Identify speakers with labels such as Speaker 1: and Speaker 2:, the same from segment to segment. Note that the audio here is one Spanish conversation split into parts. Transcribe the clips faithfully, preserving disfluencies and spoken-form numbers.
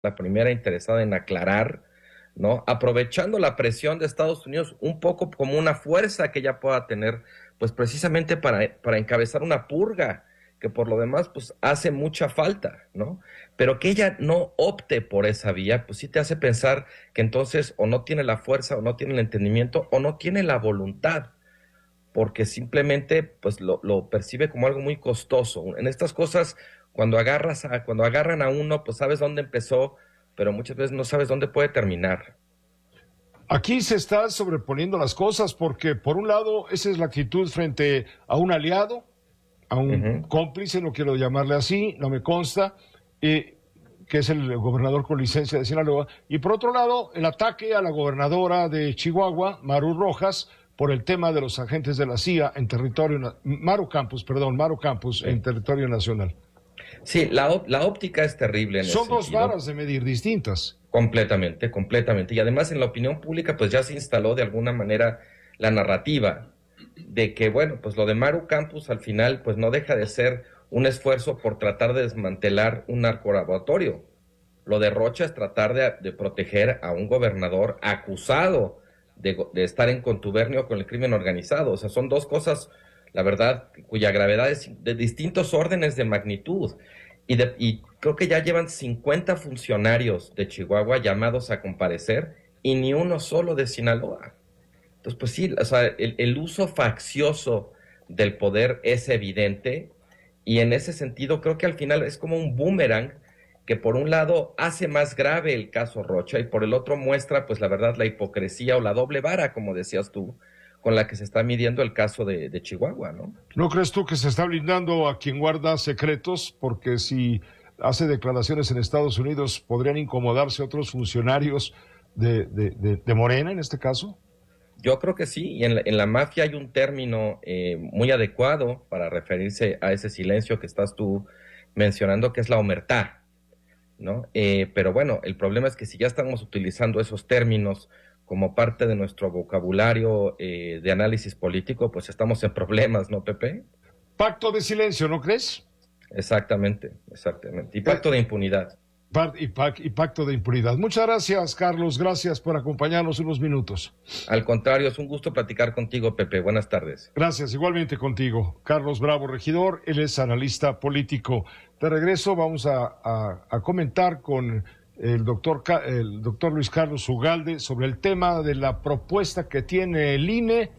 Speaker 1: la primera interesada en aclarar, ¿no? Aprovechando la presión de Estados Unidos un poco como una fuerza que ella pueda tener, pues precisamente para, para encabezar una purga, que por lo demás, pues hace mucha falta, ¿no? Pero que ella no opte por esa vía, pues sí te hace pensar que entonces o no tiene la fuerza, o no tiene el entendimiento, o no tiene la voluntad, porque simplemente, pues lo, lo percibe como algo muy costoso. En estas cosas, cuando agarras a, cuando agarran a uno, pues sabes dónde empezó, pero muchas veces no sabes dónde puede terminar.
Speaker 2: Aquí se están sobreponiendo las cosas porque, por un lado, esa es la actitud frente a un aliado, a un uh-huh. cómplice, no quiero llamarle así, no me consta, eh, que es el gobernador con licencia de Sinaloa, y por otro lado, el ataque a la gobernadora de Chihuahua, Maru Rojas, por el tema de los agentes de la C I A en territorio, Maru Campos, perdón, Maru Campos, sí. en territorio nacional.
Speaker 1: Sí, la, la óptica es terrible. En
Speaker 2: Son dos
Speaker 1: sentido.
Speaker 2: varas de medir distintas.
Speaker 1: Completamente, completamente. Y además en la opinión pública pues ya se instaló de alguna manera la narrativa de que, bueno, pues lo de Maru Campos al final pues no deja de ser un esfuerzo por tratar de desmantelar un narcolaboratorio. Lo de Rocha es tratar de, de proteger a un gobernador acusado de, de estar en contubernio con el crimen organizado. O sea, son dos cosas, la verdad, cuya gravedad es de distintos órdenes de magnitud. Y, de, y creo que ya llevan cincuenta funcionarios de Chihuahua llamados a comparecer y ni uno solo de Sinaloa. Entonces, pues sí, o sea, el, el uso faccioso del poder es evidente y en ese sentido creo que al final es como un boomerang que por un lado hace más grave el caso Rocha y por el otro muestra, pues la verdad, la hipocresía o la doble vara, como decías tú, con la que se está midiendo el caso de, de Chihuahua, ¿no?
Speaker 2: ¿No crees tú que se está blindando a quien guarda secretos? Porque si hace declaraciones en Estados Unidos, ¿podrían incomodarse otros funcionarios de, de, de, de Morena en este caso?
Speaker 1: Yo creo que sí, y en la, en la mafia hay un término eh, muy adecuado para referirse a ese silencio que estás tú mencionando, que es la omertá, ¿no? Eh, pero bueno, el problema es que si ya estamos utilizando esos términos como parte de nuestro vocabulario eh, de análisis político, pues estamos en problemas, ¿no, Pepe?
Speaker 2: Pacto de silencio, ¿no crees?
Speaker 1: Exactamente, exactamente. Y pacto de impunidad.
Speaker 2: Y, pac, y pacto de impunidad. Muchas gracias, Carlos. Gracias por acompañarnos unos minutos.
Speaker 1: Al contrario, es un gusto platicar contigo, Pepe. Buenas tardes.
Speaker 2: Gracias, igualmente contigo. Carlos Bravo, regidor, él es analista político. De regreso vamos a, a, a comentar con el doctor, el doctor Luis Carlos Ugalde sobre el tema de la propuesta que tiene el I N E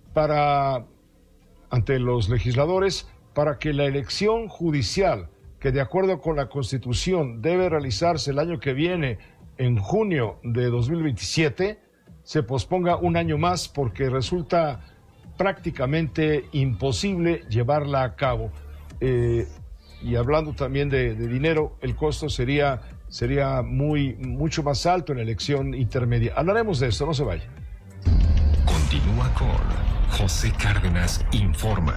Speaker 2: para, ante los legisladores, para que la elección judicial, que de acuerdo con la Constitución debe realizarse el año que viene, en junio de dos mil veintisiete, se posponga un año más porque resulta prácticamente imposible llevarla a cabo. Eh, y hablando también de, de dinero, el costo sería, sería muy, mucho más alto en la elección intermedia. Hablaremos de esto, no se vaya.
Speaker 3: Continúa con José Cárdenas Informa.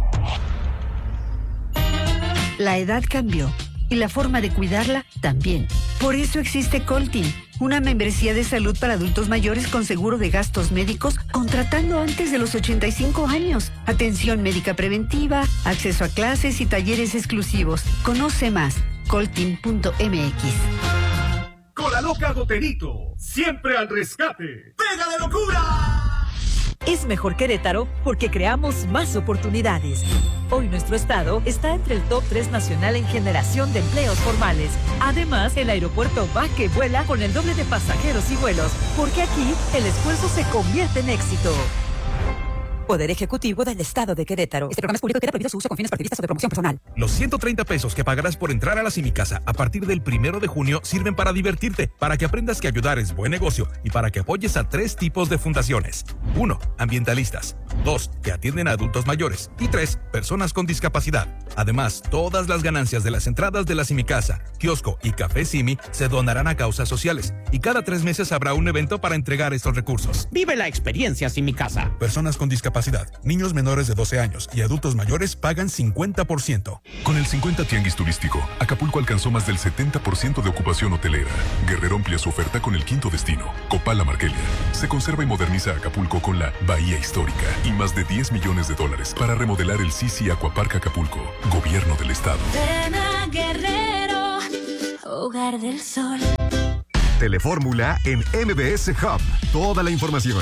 Speaker 4: La edad cambió y la forma de cuidarla también. Por eso existe Coltin, una membresía de salud para adultos mayores con seguro de gastos médicos contratando antes de los ochenta y cinco años. Atención médica preventiva, acceso a clases y talleres exclusivos. Conoce más, coltin punto m x.
Speaker 5: Con la loca Goterito, siempre al rescate. ¡Pega de locura!
Speaker 6: Es mejor Querétaro porque creamos más oportunidades. Hoy nuestro estado está entre el top tres nacional en generación de empleos formales. Además, el aeropuerto va que vuela con el doble de pasajeros y vuelos, porque aquí el esfuerzo se convierte en éxito. Poder Ejecutivo del Estado de Querétaro. Este programa es público y queda prohibido su uso con fines partidistas o de promoción personal.
Speaker 7: Los ciento treinta pesos que pagarás por entrar a la Simicasa a partir del primero de junio sirven para divertirte, para que aprendas que ayudar es buen negocio y para que apoyes a tres tipos de fundaciones. Uno, ambientalistas. Dos, que atienden a adultos mayores. Y tres, personas con discapacidad. Además, todas las ganancias de las entradas de la Simicasa, kiosco y café Simi se donarán a causas sociales. Y cada tres meses habrá un evento para entregar estos recursos.
Speaker 8: Vive la experiencia Simicasa.
Speaker 7: Personas con discapacidad, niños menores de doce años y adultos mayores pagan cincuenta por ciento.
Speaker 9: Con el cincuenta Tianguis Turístico, Acapulco alcanzó más del setenta por ciento de ocupación hotelera. Guerrero amplía su oferta con el quinto destino, Copala Marquelia. Se conserva y moderniza Acapulco con la Bahía Histórica y más de diez millones de dólares para remodelar el Sisi Aquapark Acapulco. Gobierno del Estado.
Speaker 10: Ven a Guerrero, oh, Hogar del Sol.
Speaker 11: Telefórmula en M B S Hub. Toda la información.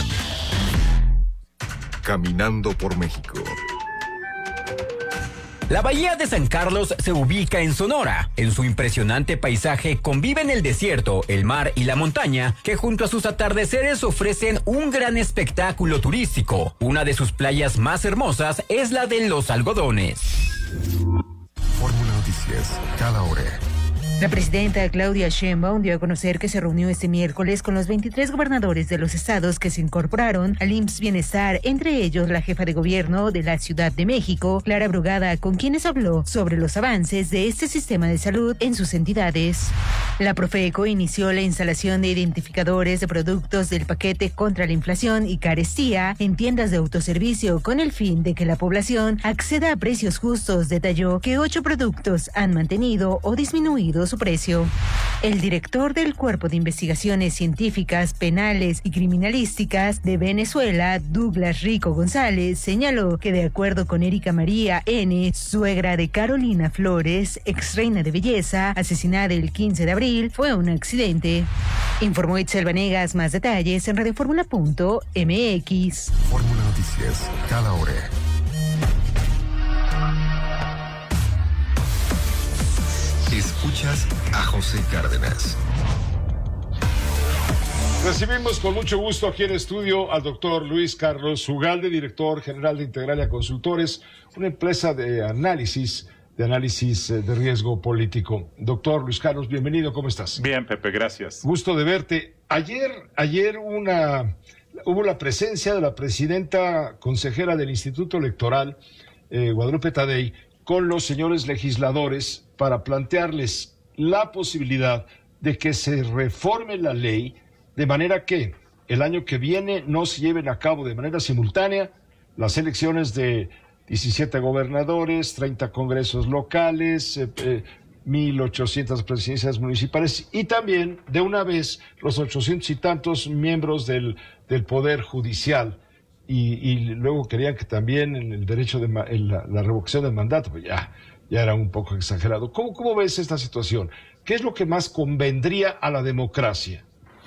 Speaker 11: Caminando por México.
Speaker 8: La bahía de San Carlos se ubica en Sonora. En su impresionante paisaje conviven el desierto, el mar y la montaña, que junto a sus atardeceres ofrecen un gran espectáculo turístico. Una de sus playas más hermosas es la de Los Algodones.
Speaker 11: Fórmula Noticias, cada hora.
Speaker 12: La presidenta Claudia Sheinbaum dio a conocer que se reunió este miércoles con los veintitrés gobernadores de los estados que se incorporaron al I M S S Bienestar, entre ellos la jefa de gobierno de la Ciudad de México, Clara Brugada, con quienes habló sobre los avances de este sistema de salud en sus entidades. La Profeco inició la instalación de identificadores de productos del paquete contra la inflación y carestía en tiendas de autoservicio con el fin de que la población acceda a precios justos. Detalló que ocho productos han mantenido o disminuido su precio. El director del Cuerpo de Investigaciones Científicas, Penales y Criminalísticas de Venezuela, Douglas Rico González, señaló que de acuerdo con Erika María N., suegra de Carolina Flores, ex reina de belleza, asesinada el quince de abril, fue un accidente. Informó Itzel Vanegas. Más detalles en radioformula punto m x.
Speaker 11: Fórmula Noticias, cada hora. Escuchas a José Cárdenas.
Speaker 2: Recibimos con mucho gusto aquí en estudio al doctor Luis Carlos Ugalde, director general de Integralia Consultores, una empresa de análisis, de análisis de riesgo político. Doctor Luis Carlos, bienvenido, ¿cómo estás?
Speaker 13: Bien, Pepe, gracias.
Speaker 2: Gusto de verte. Ayer, ayer una, hubo la presencia de la presidenta consejera del Instituto Electoral, eh, Guadalupe Tadei, con los señores legisladores para plantearles la posibilidad de que se reforme la ley de manera que el año que viene no se lleven a cabo de manera simultánea las elecciones de diecisiete gobernadores, treinta congresos locales, eh, eh, mil ochocientas presidencias municipales y también de una vez los ochocientos y tantos miembros del, del Poder Judicial. Y, y luego querían que también en el derecho de en la, la revocación del mandato, pues ya, ya era un poco exagerado. ¿Cómo, ¿Cómo ves esta situación? ¿Qué es lo que más convendría a la democracia?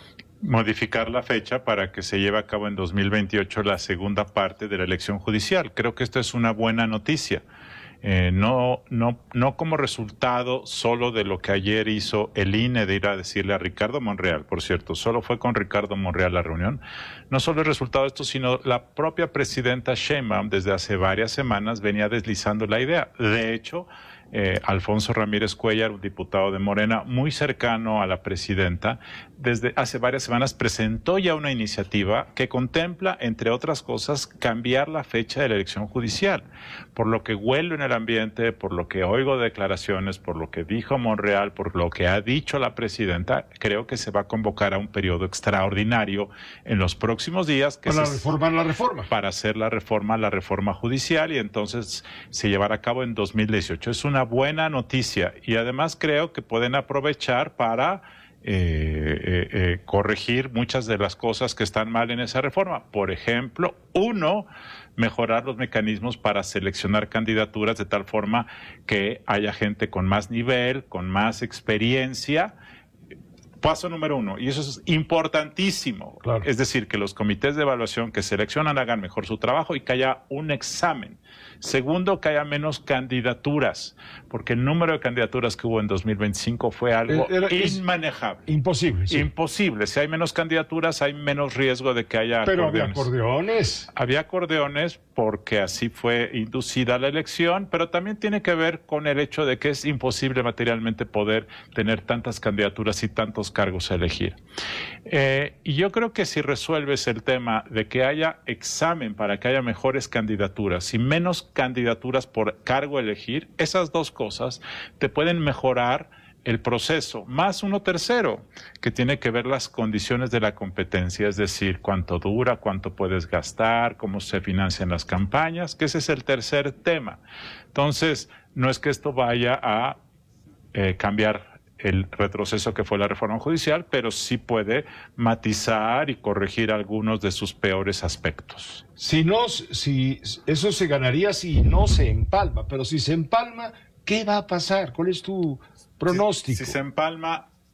Speaker 13: Modificar la fecha para que se lleve a cabo en dos mil veintiocho la segunda parte de la elección judicial. Creo que esto es una buena noticia. Eh, no, no, no como resultado solo de lo que ayer hizo el I N E de ir a decirle a Ricardo Monreal, por cierto, solo fue con Ricardo Monreal la reunión, no solo el resultado de esto, sino la propia presidenta Sheinbaum desde hace varias semanas venía deslizando la idea. De hecho, eh, Alfonso Ramírez Cuellar, un diputado de Morena muy cercano a la presidenta, desde hace varias semanas presentó ya una iniciativa que contempla, entre otras cosas, cambiar la fecha de la elección judicial. Por lo que huelo en el ambiente, por lo que oigo declaraciones, por lo que dijo Monreal, por lo que ha dicho la presidenta, creo que se va a convocar a un periodo extraordinario en los próximos días. Que
Speaker 2: para
Speaker 13: se,
Speaker 2: reformar la reforma.
Speaker 13: Para hacer la reforma, la reforma judicial, y entonces se llevará a cabo en dos mil dieciocho. Es una buena noticia y además creo que pueden aprovechar para Eh, eh, eh, corregir muchas de las cosas que están mal en esa reforma. Por ejemplo, uno, mejorar los mecanismos para seleccionar candidaturas de tal forma que haya gente con más nivel, con más experiencia. Paso número uno, y eso es importantísimo, claro. Es decir, que los comités de evaluación que seleccionan hagan mejor su trabajo y que haya un examen. Segundo, que haya menos candidaturas, porque el número de candidaturas que hubo en dos mil veinticinco fue algo Era, inmanejable.
Speaker 2: Imposible. Sí.
Speaker 13: Imposible. Si hay menos candidaturas, hay menos riesgo de que haya
Speaker 2: Pero
Speaker 13: acordeones.
Speaker 2: había acordeones.
Speaker 13: Había acordeones porque así fue inducida la elección, pero también tiene que ver con el hecho de que es imposible materialmente poder tener tantas candidaturas y tantos cargos a elegir. Eh, y yo creo que si resuelves el tema de que haya examen para que haya mejores candidaturas y menos candidaturas por cargo a elegir, esas dos cosas te pueden mejorar el proceso, más uno tercero, que tiene que ver las condiciones de la competencia, es decir, cuánto dura, cuánto puedes gastar, cómo se financian las campañas, que ese es el tercer tema. Entonces, no es que esto vaya a eh, cambiar el retroceso que fue la reforma judicial, pero sí puede matizar y corregir algunos de sus peores aspectos.
Speaker 2: Si no, si eso se ganaría si no se empalma, pero si se empalma, ¿qué va a pasar? ¿Cuál es tu pronóstico?
Speaker 13: Si, si se empalma,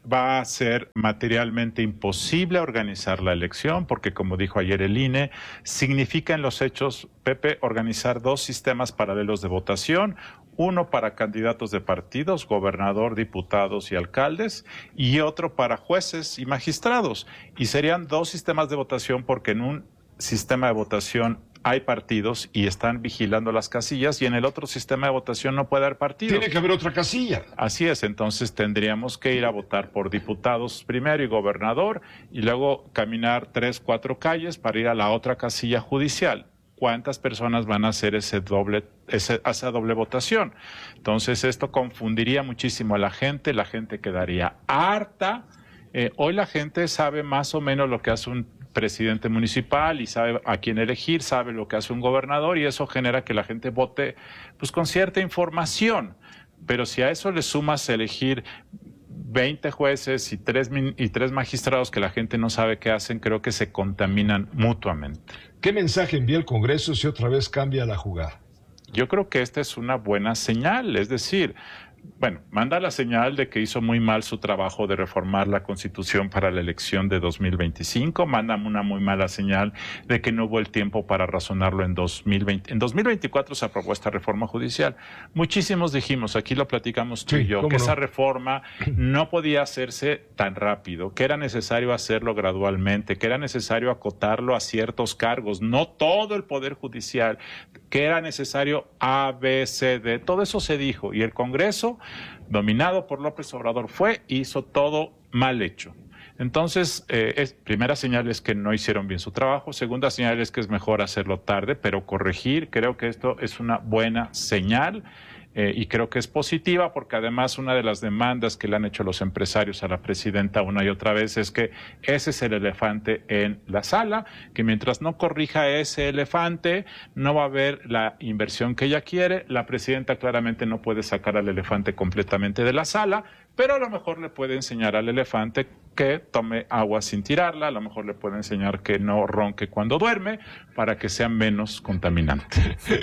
Speaker 13: va a ser materialmente imposible organizar la elección, porque como dijo ayer el I N E, significa en los hechos, Pepe, organizar dos sistemas paralelos de votación, uno para candidatos de partidos, gobernador, diputados y alcaldes, y otro para jueces y magistrados. Y serían dos sistemas de votación porque en un sistema de votación hay partidos y están vigilando las casillas, y en el otro sistema de votación no puede haber partidos.
Speaker 2: Tiene que haber otra casilla.
Speaker 13: Así es, entonces tendríamos que ir a votar por diputados primero y gobernador, y luego caminar tres, cuatro calles para ir a la otra casilla judicial. ¿Cuántas personas van a hacer ese doble, ese, esa doble votación? Entonces esto confundiría muchísimo a la gente, la gente quedaría harta. Eh, hoy la gente sabe más o menos lo que hace un presidente municipal y sabe a quién elegir, sabe lo que hace un gobernador, y eso genera que la gente vote pues con cierta información. Pero si a eso le sumas elegir veinte jueces y tres, y tres magistrados que la gente no sabe qué hacen, creo que se contaminan mutuamente.
Speaker 2: ¿Qué mensaje envía el Congreso si otra vez cambia la jugada?
Speaker 13: Yo creo que esta es una buena señal, es decir, bueno, manda la señal de que hizo muy mal su trabajo de reformar la Constitución para la elección de dos mil veinticinco, manda una muy mala señal de que no hubo el tiempo para razonarlo en dos mil veinte. En dos mil veinticuatro se aprobó esta reforma judicial. Muchísimos dijimos, aquí lo platicamos tú sí, y yo, que no? esa reforma no podía hacerse tan rápido, que era necesario hacerlo gradualmente, que era necesario acotarlo a ciertos cargos, no todo el Poder Judicial, que era necesario A, B, C, D, todo eso se dijo, y el Congreso, dominado por López Obrador, fue e hizo todo mal hecho. Entonces, eh, es, primera señal es que no hicieron bien su trabajo, segunda señal es que es mejor hacerlo tarde, pero corregir, creo que esto es una buena señal. Eh, y creo que es positiva porque además una de las demandas que le han hecho los empresarios a la presidenta una y otra vez es que ese es el elefante en la sala, que mientras no corrija ese elefante no va a haber la inversión que ella quiere. La presidenta claramente no puede sacar al elefante completamente de la sala, pero a lo mejor le puede enseñar al elefante que tome agua sin tirarla, a lo mejor le puede enseñar que no ronque cuando duerme para que sea menos contaminante.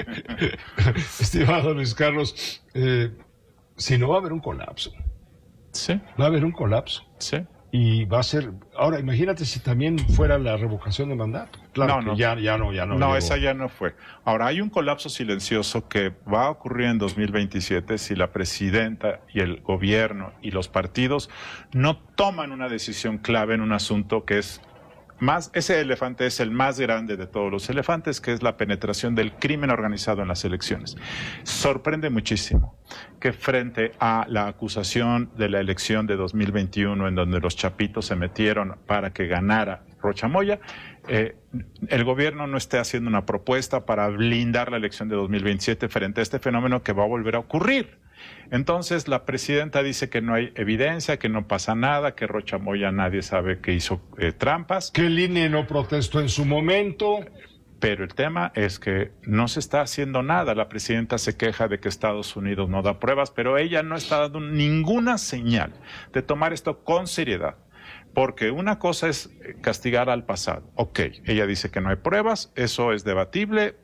Speaker 2: Estimado Luis Carlos, eh, si no va a haber un colapso.
Speaker 13: Sí.
Speaker 2: Va a haber un colapso.
Speaker 13: Sí.
Speaker 2: Y va a ser... Ahora, imagínate si también fuera la revocación de mandato. Claro,
Speaker 13: no,
Speaker 2: que
Speaker 13: no.
Speaker 2: Ya, ya no, ya no.
Speaker 13: No,
Speaker 2: llegó.
Speaker 13: Esa ya no fue. Ahora, hay un colapso silencioso que va a ocurrir en dos mil veintisiete si la presidenta y el gobierno y los partidos no toman una decisión clave en un asunto que es más, ese elefante es el más grande de todos los elefantes, que es la penetración del crimen organizado en las elecciones. Sorprende muchísimo que frente a la acusación de la elección de dos mil veintiuno, en donde los chapitos se metieron para que ganara Rocha Moya, eh, el gobierno no esté haciendo una propuesta para blindar la elección de dos mil veintisiete frente a este fenómeno que va a volver a ocurrir. Entonces la presidenta dice que no hay evidencia, que no pasa nada, que Rocha Moya nadie sabe que hizo eh, trampas.
Speaker 2: Que el I N E no protestó en su momento.
Speaker 13: Pero el tema es que no se está haciendo nada. La presidenta se queja de que Estados Unidos no da pruebas, pero ella no está dando ninguna señal de tomar esto con seriedad. Porque una cosa es castigar al pasado. Ok, ella dice que no hay pruebas, eso es debatible.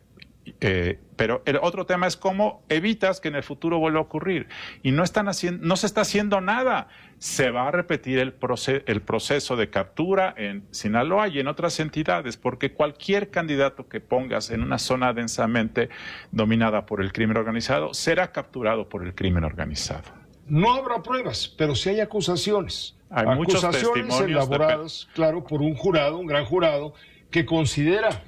Speaker 13: Eh, pero el otro tema es cómo evitas que en el futuro vuelva a ocurrir. Y no están haciendo, no se está haciendo nada. Se va a repetir el, proce el proceso de captura en Sinaloa y en otras entidades, porque cualquier candidato que pongas en una zona densamente dominada por el crimen organizado será capturado por el crimen organizado.
Speaker 2: No habrá pruebas, pero sí hay acusaciones.
Speaker 13: Hay
Speaker 2: acusaciones
Speaker 13: muchos testimonios
Speaker 2: elaboradas, claro, por un jurado, un gran jurado, que considera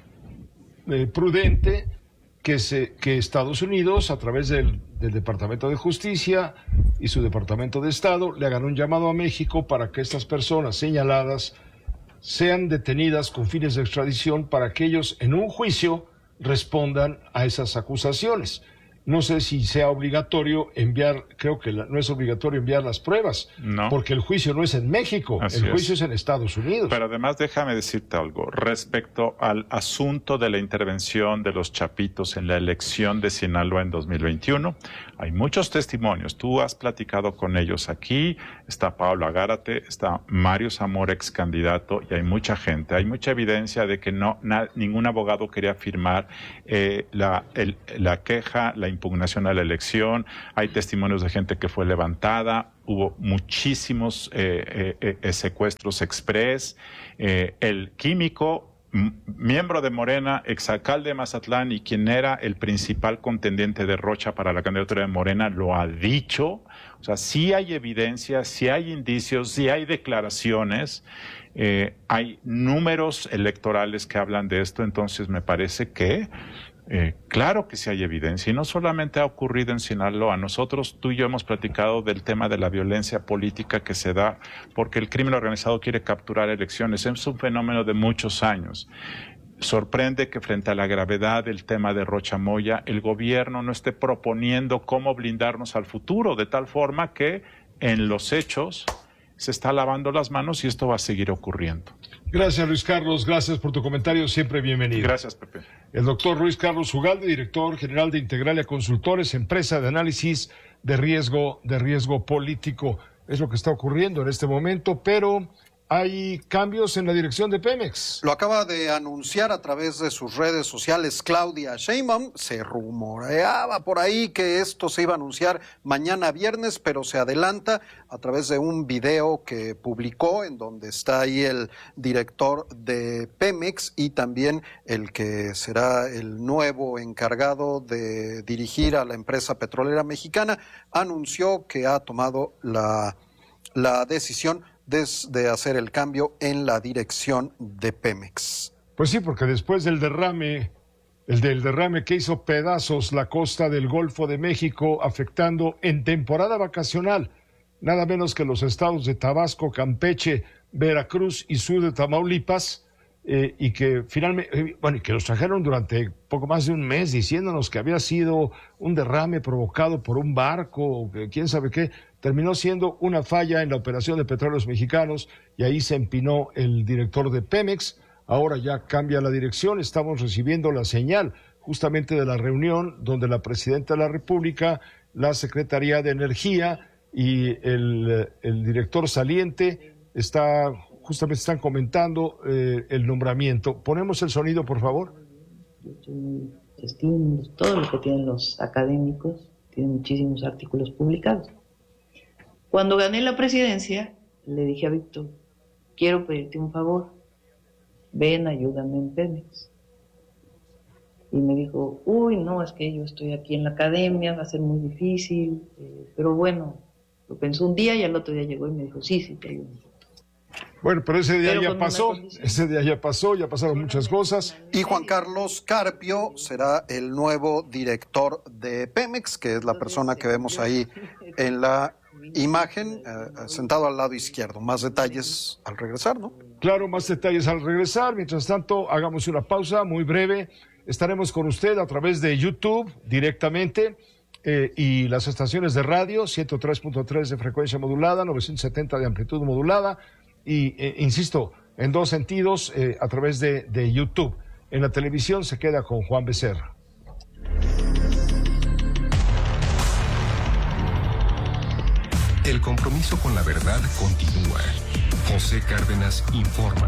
Speaker 2: eh, prudente que, se, que Estados Unidos, a través del, del Departamento de Justicia y su Departamento de Estado, le hagan un llamado a México para que estas personas señaladas sean detenidas con fines de extradición para que ellos en un juicio respondan a esas acusaciones. No sé si sea obligatorio enviar, creo que la, no es obligatorio enviar las pruebas,
Speaker 13: no,
Speaker 2: porque el juicio no es en México,
Speaker 13: Así
Speaker 2: el juicio
Speaker 13: es.
Speaker 2: es en Estados Unidos.
Speaker 13: Pero además déjame decirte algo, respecto al asunto de la intervención de los chapitos en la elección de Sinaloa en dos mil veintiuno, hay muchos testimonios, tú has platicado con ellos aquí, está Pablo Agárate, está Mario Zamora, ex candidato, y hay mucha gente, hay mucha evidencia de que no na, ningún abogado quería firmar eh, la, el, la queja, la impugnación a la elección, hay testimonios de gente que fue levantada, hubo muchísimos eh, eh, eh, secuestros express, eh, el químico, miembro de Morena, exalcalde de Mazatlán y quien era el principal contendiente de Rocha para la candidatura de Morena, lo ha dicho. O sea, sí hay evidencia, sí hay indicios, sí hay declaraciones, eh, hay números electorales que hablan de esto, entonces me parece que Eh, claro que sí hay evidencia, y no solamente ha ocurrido en Sinaloa. Nosotros, tú y yo hemos platicado del tema de la violencia política que se da porque el crimen organizado quiere capturar elecciones. Es un fenómeno de muchos años. Sorprende que frente a la gravedad del tema de Rocha Moya, el gobierno no esté proponiendo cómo blindarnos al futuro, de tal forma que en los hechos se está lavando las manos y esto va a seguir ocurriendo.
Speaker 2: Gracias, Luis Carlos. Gracias por tu comentario. Siempre bienvenido.
Speaker 13: Gracias, Pepe.
Speaker 2: El doctor Luis Carlos Ugalde, director general de Integralia Consultores, empresa de análisis de riesgo, de riesgo político. Es lo que está ocurriendo en este momento, pero hay cambios en la dirección de Pemex.
Speaker 10: Lo acaba de anunciar a través de sus redes sociales Claudia Sheinbaum. Se rumoreaba por ahí que esto se iba a anunciar mañana viernes, pero se adelanta a través de un video que publicó en donde está ahí el director de Pemex y también el que será el nuevo encargado de dirigir a la empresa petrolera mexicana. Anunció que ha tomado la, la decisión de hacer el cambio en la dirección de Pemex.
Speaker 2: Pues sí, porque después del derrame, el del derrame que hizo pedazos la costa del Golfo de México, afectando en temporada vacacional nada menos que los estados de Tabasco, Campeche, Veracruz y sur de Tamaulipas, eh, y que finalmente, eh, bueno, y que los trajeron durante poco más de un mes diciéndonos que había sido un derrame provocado por un barco, o que quién sabe qué. Terminó siendo una falla en la operación de Petróleos Mexicanos y ahí se empinó el director de Pemex. Ahora ya cambia la dirección, estamos recibiendo la señal justamente de la reunión donde la Presidenta de la República, la Secretaría de Energía y el, el director saliente está, justamente están comentando eh, el nombramiento. ¿Ponemos el sonido, por favor?
Speaker 14: Yo soy muy testigo de todo lo que tienen los académicos, tienen muchísimos artículos publicados. Cuando gané la presidencia, le dije a Víctor, quiero pedirte un favor, ven, ayúdame en Pemex. Y me dijo, uy, no, es que yo estoy aquí en la academia, va a ser muy difícil, eh, pero bueno, lo pensó un día y al otro día llegó y me dijo, sí, sí, te ayudo.
Speaker 2: Bueno, pero ese día pero ya pasó, ese día ya pasó, ya pasaron muchas cosas.
Speaker 10: Y Juan Carlos Carpio será el nuevo director de Pemex, que es la persona que vemos ahí en la imagen, eh, sentado al lado izquierdo. Más detalles al regresar, ¿no?
Speaker 2: Claro, más detalles al regresar. Mientras tanto, hagamos una pausa muy breve. Estaremos con usted a través de YouTube directamente eh, y las estaciones de radio, ciento tres punto tres de frecuencia modulada, novecientos setenta de amplitud modulada y, eh, insisto, en dos sentidos eh, a través de, de YouTube. En la televisión se queda con Juan Becerra.
Speaker 3: El compromiso con la verdad continúa. José Cárdenas informa.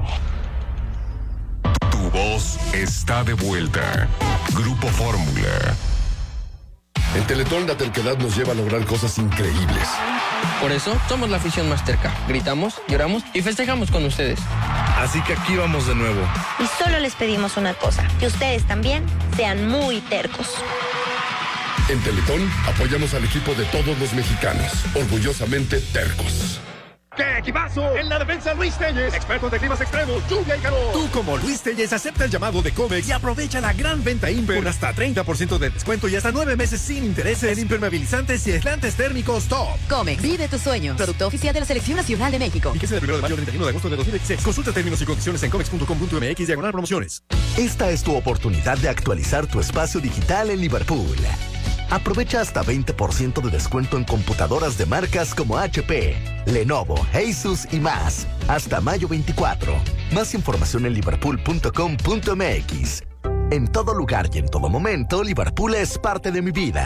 Speaker 9: Tu voz está de vuelta. Grupo Fórmula.
Speaker 15: En Teletón la terquedad nos lleva a lograr cosas increíbles.
Speaker 16: Por eso somos la afición más terca. Gritamos, lloramos y festejamos con ustedes.
Speaker 17: Así que aquí vamos de nuevo.
Speaker 18: Y solo les pedimos una cosa, que ustedes también sean muy tercos.
Speaker 15: En Teletón apoyamos al equipo de todos los mexicanos, orgullosamente tercos.
Speaker 5: ¡Qué equipazo! En la defensa, Luis Telles, expertos de climas extremos, lluvia y calor.
Speaker 19: Tú, como Luis Telles, acepta el llamado de Comex y aprovecha la gran venta Imper con hasta treinta por ciento de descuento y hasta nueve meses sin intereses en impermeabilizantes y aislantes térmicos top.
Speaker 20: Comex, vive tus sueños. Producto oficial de la Selección Nacional de México.
Speaker 19: Y que sea del primero de mayo al treinta y uno de agosto de dos mil veintiséis. Consulta términos y condiciones en comex punto com punto m x diagonal promociones.
Speaker 21: Esta es tu oportunidad de actualizar tu espacio digital en Liverpool. Aprovecha hasta veinte por ciento de descuento en computadoras de marcas como H P, Lenovo, Asus y más. Hasta mayo veinticuatro. Más información en liverpool punto com punto m x. En todo lugar y en todo momento, Liverpool es parte de mi vida.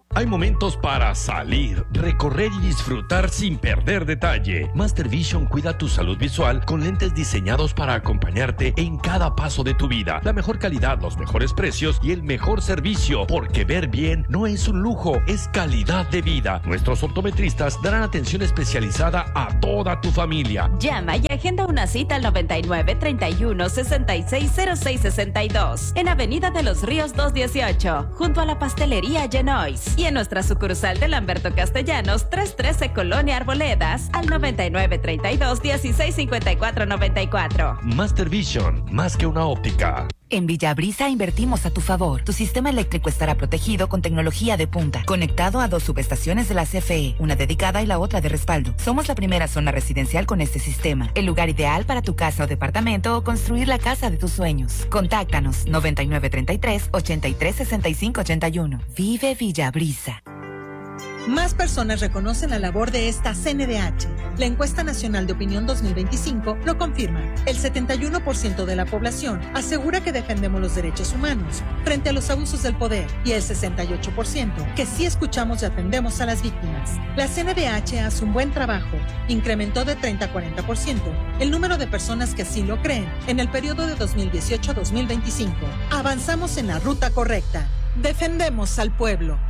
Speaker 1: Hay momentos para salir, recorrer y disfrutar sin perder detalle. Master Vision cuida tu salud visual con lentes diseñados para acompañarte en cada paso de tu vida. La mejor calidad, los mejores precios y el mejor servicio, porque ver bien no es un lujo, es calidad de vida. Nuestros optometristas darán atención especializada a toda tu familia.
Speaker 22: Llama y agenda una cita al noventa y nueve, treinta y uno, sesenta y seis, cero seis sesenta y dos en Avenida de los Ríos doscientos dieciocho, junto a la pastelería Genois. Y en nuestra sucursal de Lamberto Castellanos, trescientos trece Colonia Arboledas, al noventa y nueve, treinta y dos, dieciséis, cincuenta y cuatro, noventa y cuatro.
Speaker 1: Master Vision, más que una óptica.
Speaker 23: En Villabrisa invertimos a tu favor. Tu sistema eléctrico estará protegido con tecnología de punta, conectado a dos subestaciones de la C F E, una dedicada y la otra de respaldo. Somos la primera zona residencial con este sistema, el lugar ideal para tu casa o departamento o construir la casa de tus sueños. Contáctanos noventa y nueve, treinta y tres, ochenta y tres, sesenta y cinco, ochenta y uno. Vive Villabrisa.
Speaker 24: Más personas reconocen la labor de esta C N D H. La encuesta nacional de opinión dos mil veinticinco lo confirma. El setenta y uno por ciento de la población asegura que defendemos los derechos humanos frente a los abusos del poder y el sesenta y ocho por ciento que sí escuchamos y atendemos a las víctimas. La C N D H hace un buen trabajo. Incrementó de treinta a cuarenta por ciento el número de personas que así lo creen en el periodo de dos mil dieciocho a dos mil veinticinco. Avanzamos en la ruta correcta. Defendemos al pueblo.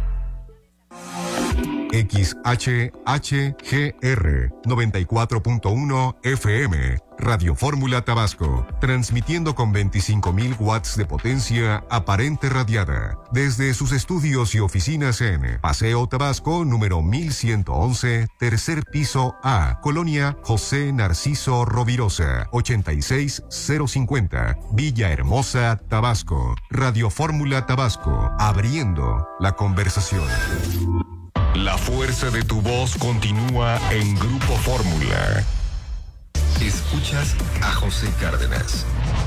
Speaker 11: X H H G R noventa y cuatro punto uno F M, Radio Fórmula Tabasco, transmitiendo con veinticinco mil watts de potencia aparente radiada, desde sus estudios y oficinas en Paseo Tabasco, número mil ciento once, tercer piso A, Colonia José Narciso Rovirosa, ochenta y seis cero cincuenta, Villahermosa, Tabasco. Radio Fórmula Tabasco, abriendo la conversación.
Speaker 3: La fuerza de tu voz continúa en Grupo Fórmula. Escuchas a José Cárdenas.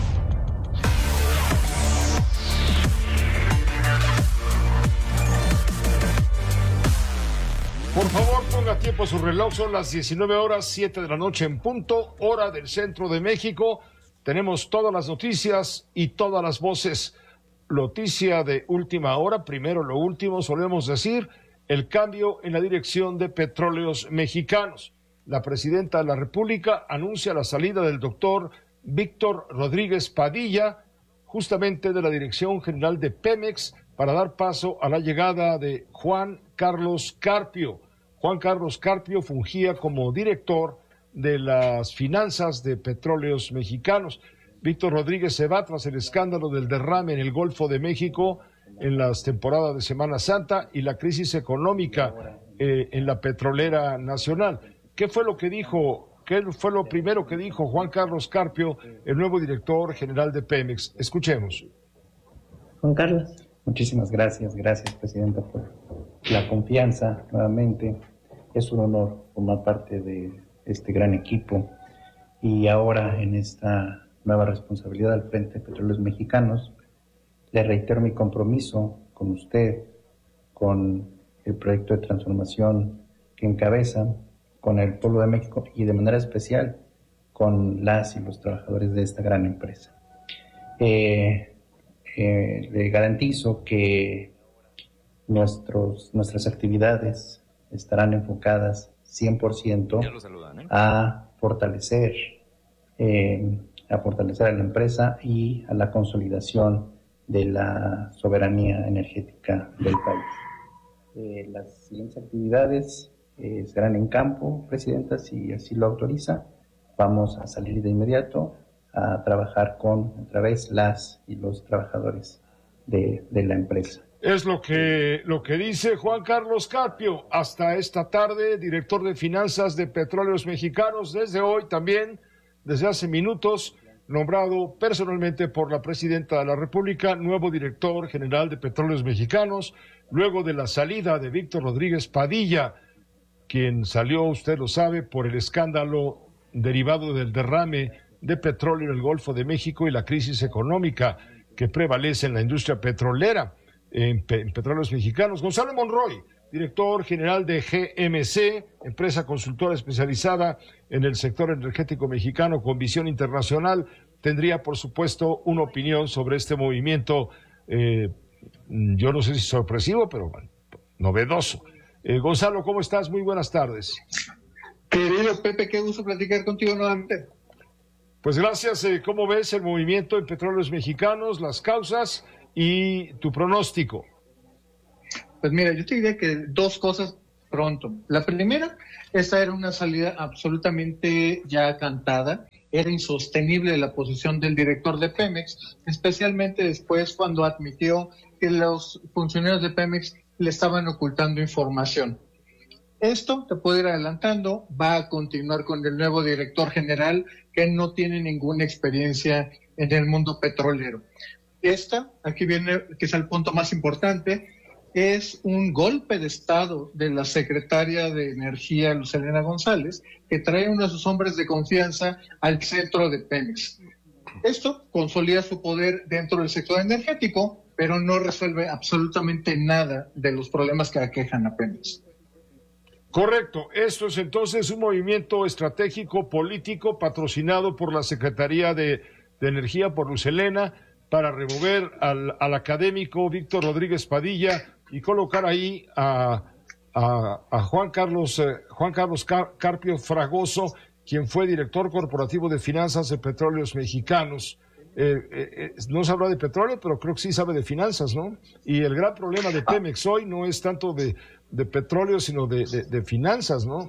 Speaker 2: Por favor, ponga tiempo a su reloj. Son las diecinueve horas, siete de la noche en punto, hora del centro de México. Tenemos todas las noticias y todas las voces. Noticia de última hora, primero lo último, solemos decir, el cambio en la dirección de Petróleos Mexicanos. La presidenta de la República anuncia la salida del doctor Víctor Rodríguez Padilla, justamente de la Dirección General de Pemex, para dar paso a la llegada de Juan Carlos Carpio. Juan Carlos Carpio fungía como director de las finanzas de Petróleos Mexicanos. Víctor Rodríguez se va tras el escándalo del derrame en el Golfo de México en las temporadas de Semana Santa y la crisis económica eh, en la petrolera nacional. ¿Qué fue lo que dijo, qué fue lo primero que dijo Juan Carlos Carpio, el nuevo director general de Pemex? Escuchemos.
Speaker 25: Juan Carlos. Muchísimas gracias, gracias Presidenta por la confianza nuevamente. Es un honor formar parte de este gran equipo y ahora en esta nueva responsabilidad al frente de Petróleos Mexicanos. Le reitero mi compromiso con usted, con el proyecto de transformación que encabeza, con el pueblo de México y de manera especial con las y los trabajadores de esta gran empresa. Eh, eh, le garantizo que nuestros, nuestras actividades estarán enfocadas cien por ciento saludan, ¿eh? a fortalecer, eh, a fortalecer a la empresa y a la consolidación de la soberanía energética del país. Eh, las siguientes actividades eh, serán en campo, Presidenta, si así lo autoriza. Vamos a salir de inmediato a trabajar con, otra vez, las y los trabajadores de, de la empresa.
Speaker 2: Es lo que, lo que dice Juan Carlos Carpio. Hasta esta tarde, director de finanzas de Petróleos Mexicanos. Desde hoy también, desde hace minutos, nombrado personalmente por la presidenta de la República, nuevo director general de Petróleos Mexicanos, luego de la salida de Víctor Rodríguez Padilla, quien salió, usted lo sabe, por el escándalo derivado del derrame de petróleo en el Golfo de México y la crisis económica que prevalece en la industria petrolera en, Pe- en Petróleos Mexicanos. Gonzalo Monroy, director general de G M C, empresa consultora especializada en el sector energético mexicano con visión internacional, tendría, por supuesto, una opinión sobre este movimiento, eh, yo no sé si sorpresivo, pero bueno, novedoso. Eh, Gonzalo, ¿cómo estás? Muy buenas tardes.
Speaker 4: Querido Pepe, qué gusto platicar contigo nuevamente.
Speaker 2: Pues gracias. Eh, ¿Cómo ves el movimiento en Petróleos Mexicanos, las causas y tu pronóstico?
Speaker 4: Pues mira, yo te diría que dos cosas pronto. La primera, esta era una salida absolutamente ya cantada. Era insostenible la posición del director de Pemex, especialmente después cuando admitió que los funcionarios de Pemex le estaban ocultando información. Esto, te puedo ir adelantando, va a continuar con el nuevo director general que no tiene ninguna experiencia en el mundo petrolero. Esta, aquí viene, que es el punto más importante, es un golpe de estado de la secretaria de Energía, Luz Helena González, que trae uno de sus hombres de confianza al centro de Pemex. Esto consolida su poder dentro del sector energético, pero no resuelve absolutamente nada de los problemas que aquejan a Pemex.
Speaker 2: Correcto. Esto es entonces un movimiento estratégico político patrocinado por la Secretaría de, de Energía, por Luz Helena, para remover al, al académico Víctor Rodríguez Padilla y colocar ahí a, a, a Juan Carlos eh, Juan Carlos Car- Carpio Fragoso, quien fue director corporativo de finanzas de Petróleos Mexicanos. Eh, eh, no se habla de petróleo, pero creo que sí sabe de finanzas, ¿no? Y el gran problema de Pemex hoy no es tanto de, de petróleo, sino de, de, de finanzas, ¿no?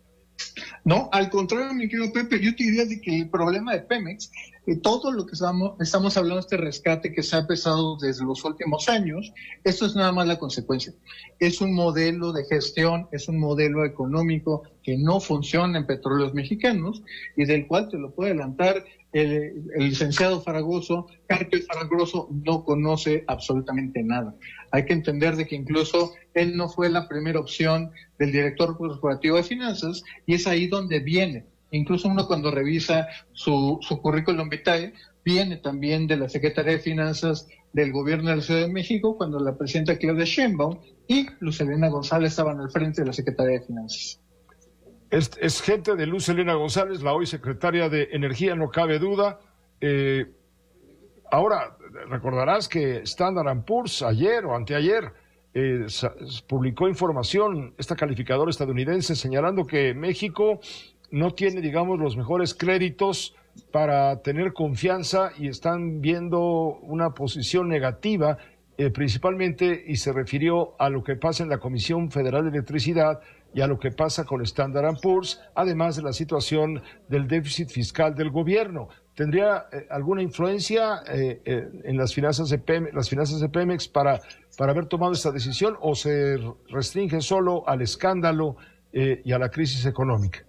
Speaker 4: No, al contrario, mi querido Pepe, yo te diría de que el problema de Pemex, eh, todo lo que estamos, estamos hablando de este rescate que se ha empezado desde los últimos años, esto es nada más la consecuencia. Es un modelo de gestión, es un modelo económico que no funciona en Petróleos Mexicanos y del cual te lo puede adelantar el, el licenciado Fragoso. Carpio Fragoso no conoce absolutamente nada. Hay que entender de que incluso él no fue la primera opción del director corporativo de finanzas y es ahí donde viene. Incluso uno cuando revisa su, su currículum vitae, viene también de la Secretaría de Finanzas del Gobierno de la Ciudad de México, cuando la presidenta Claudia Sheinbaum y Luz Helena González estaban al frente de la Secretaría de Finanzas.
Speaker 2: Es, es gente de Luz Helena González, la hoy secretaria de Energía, no cabe duda. Eh, ahora, recordarás que Standard and Poor's ayer o anteayer eh, publicó información, esta calificadora estadounidense, señalando que México no tiene, digamos, los mejores créditos para tener confianza y están viendo una posición negativa, eh, principalmente, y se refirió a lo que pasa en la Comisión Federal de Electricidad y a lo que pasa con Standard and Poor's, además de la situación del déficit fiscal del gobierno. ¿Tendría eh, alguna influencia eh, eh, en las finanzas de Pemex, las finanzas de Pemex para, para haber tomado esta decisión, o se restringe solo al escándalo eh, y a la crisis económica?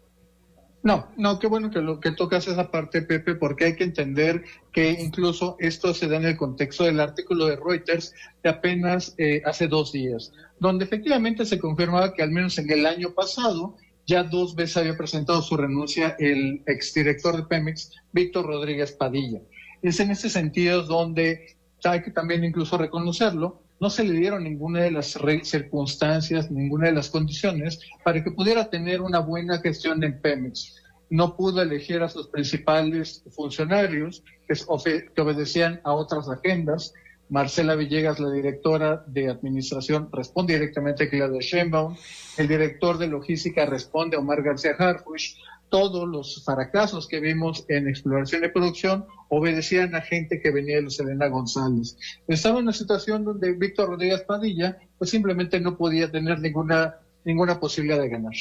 Speaker 4: No, no, qué bueno que lo que tocas esa parte, Pepe, porque hay que entender que incluso esto se da en el contexto del artículo de Reuters de apenas eh, hace dos días, donde efectivamente se confirmaba que al menos en el año pasado ya dos veces había presentado su renuncia el exdirector de Pemex, Víctor Rodríguez Padilla. Es en ese sentido donde hay que también incluso reconocerlo, no se le dieron ninguna de las circunstancias, ninguna de las condiciones para que pudiera tener una buena gestión en Pemex. No pudo elegir a sus principales funcionarios que, que obedecían a otras agendas. Marcela Villegas, la directora de administración, responde directamente a Claudia Sheinbaum. El director de logística responde a Omar García Harfuch. Todos los fracasos que vimos en exploración y producción obedecían a gente que venía de Luz Helena González. Estaba en una situación donde Víctor Rodríguez Padilla pues simplemente no podía tener ninguna ninguna posibilidad de ganar.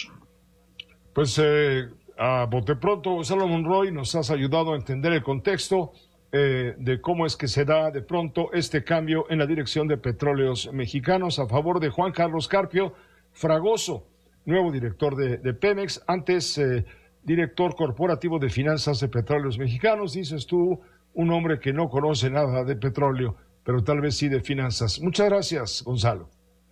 Speaker 2: Pues eh, a bote pronto, Gonzalo Monroy, nos has ayudado a entender el contexto eh, de cómo es que se da de pronto este cambio en la dirección de Petróleos Mexicanos a favor de Juan Carlos Carpio Fragoso, nuevo director de, de Pemex, antes eh, director corporativo de finanzas de Petróleos Mexicanos. Dices tú, un hombre que no conoce nada de petróleo, pero tal vez sí de finanzas. Muchas gracias, Gonzalo.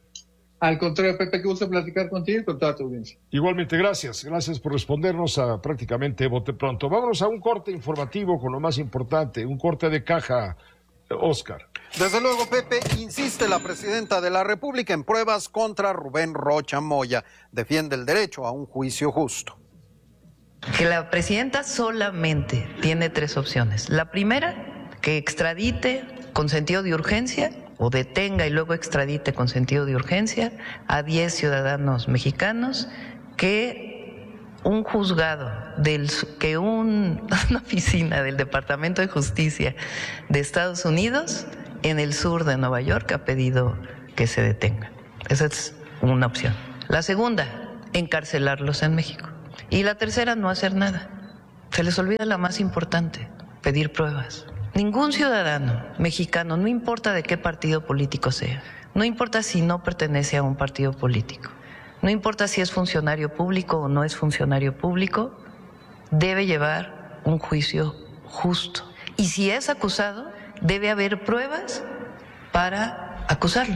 Speaker 4: Al contrario, Pepe, que gusto platicar contigo y con toda tu audiencia.
Speaker 2: Igualmente, gracias. Gracias por respondernos a prácticamente bote pronto. Vámonos a un corte informativo con lo más importante, un corte de caja, Oscar.
Speaker 10: Desde luego, Pepe, insiste la presidenta de la República en pruebas contra Rubén Rocha Moya. Defiende el derecho a un juicio justo.
Speaker 14: Que la presidenta solamente tiene tres opciones. La primera, que extradite con sentido de urgencia o detenga y luego extradite con sentido de urgencia a diez ciudadanos mexicanos que un juzgado, del, que un, una oficina del Departamento de Justicia de Estados Unidos en el sur de Nueva York ha pedido que se detengan. Esa es una opción. La segunda, encarcelarlos en México. Y la tercera, no hacer nada. Se les olvida la más importante, pedir pruebas. Ningún ciudadano mexicano, no importa de qué partido político sea, no importa si no pertenece a un partido político, no importa si es funcionario público o no es funcionario público, debe llevar un juicio justo. Y si es acusado, debe haber pruebas para acusarlo.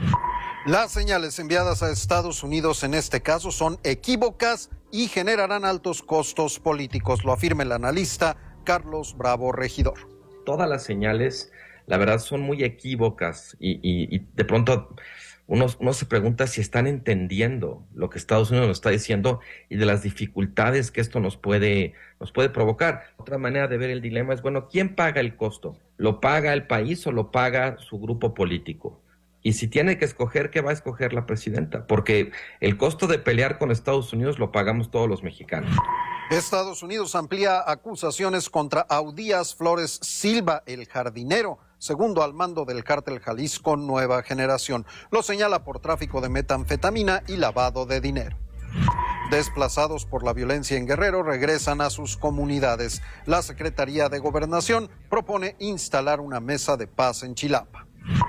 Speaker 10: Las señales enviadas a Estados Unidos en este caso son equívocas y generarán altos costos políticos, lo afirma el analista Carlos Bravo Regidor.
Speaker 6: Todas las señales, la verdad, son muy equívocas y, y, y de pronto uno, uno se pregunta si están entendiendo lo que Estados Unidos nos está diciendo y de las dificultades que esto nos puede, nos puede provocar. Otra manera de ver el dilema es, bueno, ¿quién paga el costo? ¿Lo paga el país o lo paga su grupo político? Y si tiene que escoger, ¿qué va a escoger la presidenta? Porque el costo de pelear con Estados Unidos lo pagamos todos los mexicanos.
Speaker 10: Estados Unidos amplía acusaciones contra Audías Flores Silva, el jardinero, segundo al mando del cártel Jalisco Nueva Generación. Lo señala por tráfico de metanfetamina y lavado de dinero. Desplazados por la violencia en Guerrero regresan a sus comunidades. La Secretaría de Gobernación propone instalar una mesa de paz en Chilapa.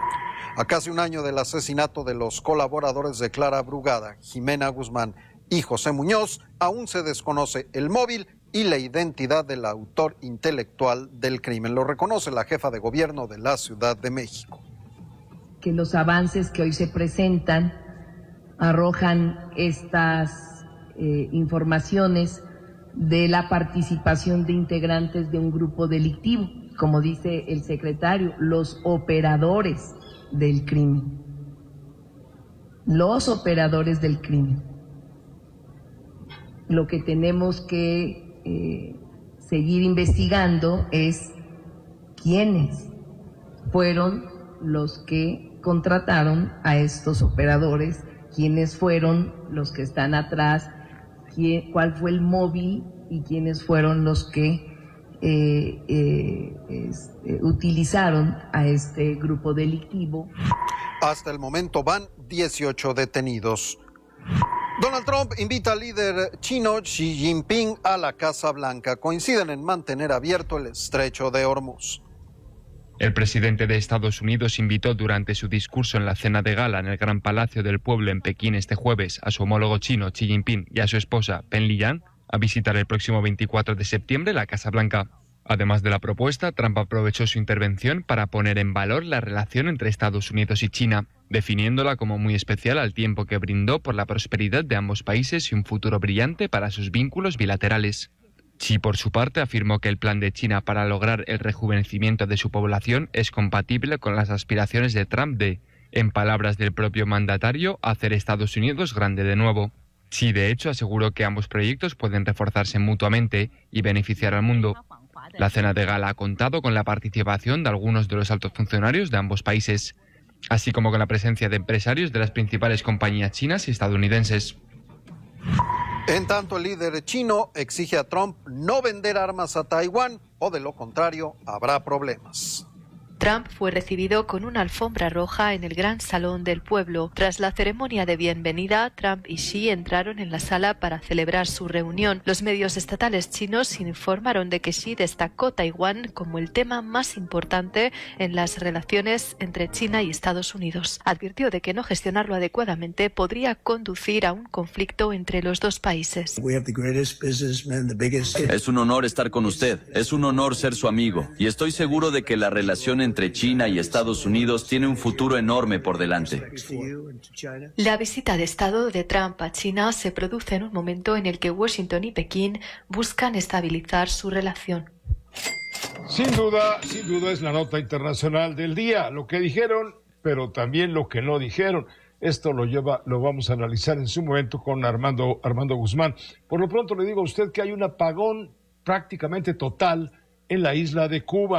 Speaker 10: A casi un año del asesinato de los colaboradores de Clara Brugada, Jimena Guzmán y José Muñoz, aún se desconoce el móvil y la identidad del autor intelectual del crimen. Lo reconoce la jefa de gobierno de la Ciudad de México.
Speaker 7: Que los avances que hoy se presentan arrojan estas eh, informaciones de la participación de integrantes de un grupo delictivo, como dice el secretario, los operadores del crimen. Los operadores del crimen. Lo que tenemos que eh, seguir investigando es quiénes fueron los que contrataron a estos operadores, quiénes fueron los que están atrás, quién, cuál fue el móvil y quiénes fueron los que Eh, eh, es, eh, utilizaron a este grupo delictivo.
Speaker 10: Hasta el momento van dieciocho detenidos. Donald Trump invita al líder chino Xi Jinping a la Casa Blanca. Coinciden en mantener abierto el estrecho de Hormuz.
Speaker 8: El presidente de Estados Unidos invitó durante su discurso en la cena de gala en el Gran Palacio del Pueblo en Pekín este jueves a su homólogo chino Xi Jinping y a su esposa Pen Liyuan a visitar el próximo veinticuatro de septiembre la Casa Blanca. Además de la propuesta, Trump aprovechó su intervención para poner en valor la relación entre Estados Unidos y China, definiéndola como muy especial al tiempo que brindó por la prosperidad de ambos países y un futuro brillante para sus vínculos bilaterales. Xi, por su parte, afirmó que el plan de China para lograr el rejuvenecimiento de su población es compatible con las aspiraciones de Trump de, en palabras del propio mandatario, hacer Estados Unidos grande de nuevo. Xi, de hecho, aseguró que ambos proyectos pueden reforzarse mutuamente y beneficiar al mundo. La cena de gala ha contado con la participación de algunos de los altos funcionarios de ambos países, así como con la presencia de empresarios de las principales compañías chinas y estadounidenses.
Speaker 10: En tanto, el líder chino exige a Trump no vender armas a Taiwán o de lo contrario habrá problemas.
Speaker 12: Trump fue recibido con una alfombra roja en el Gran Salón del Pueblo. Tras la ceremonia de bienvenida, Trump y Xi entraron en la sala para celebrar su reunión. Los medios estatales chinos informaron de que Xi destacó Taiwán como el tema más importante en las relaciones entre China y Estados Unidos. Advirtió de que no gestionarlo adecuadamente podría conducir a un conflicto entre los dos países.
Speaker 13: Es un honor estar con usted, es un honor ser su amigo y estoy seguro de que la relación entre entre China y Estados Unidos tiene un futuro enorme por delante.
Speaker 12: La visita de Estado de Trump a China se produce en un momento en el que Washington y Pekín buscan estabilizar su relación.
Speaker 2: Sin duda, sin duda es la nota internacional del día, lo que dijeron, pero también lo que no dijeron. Esto lo lleva, lo vamos a analizar en su momento con Armando, Armando Guzmán. Por lo pronto le digo a usted que hay un apagón prácticamente total en la isla de Cuba.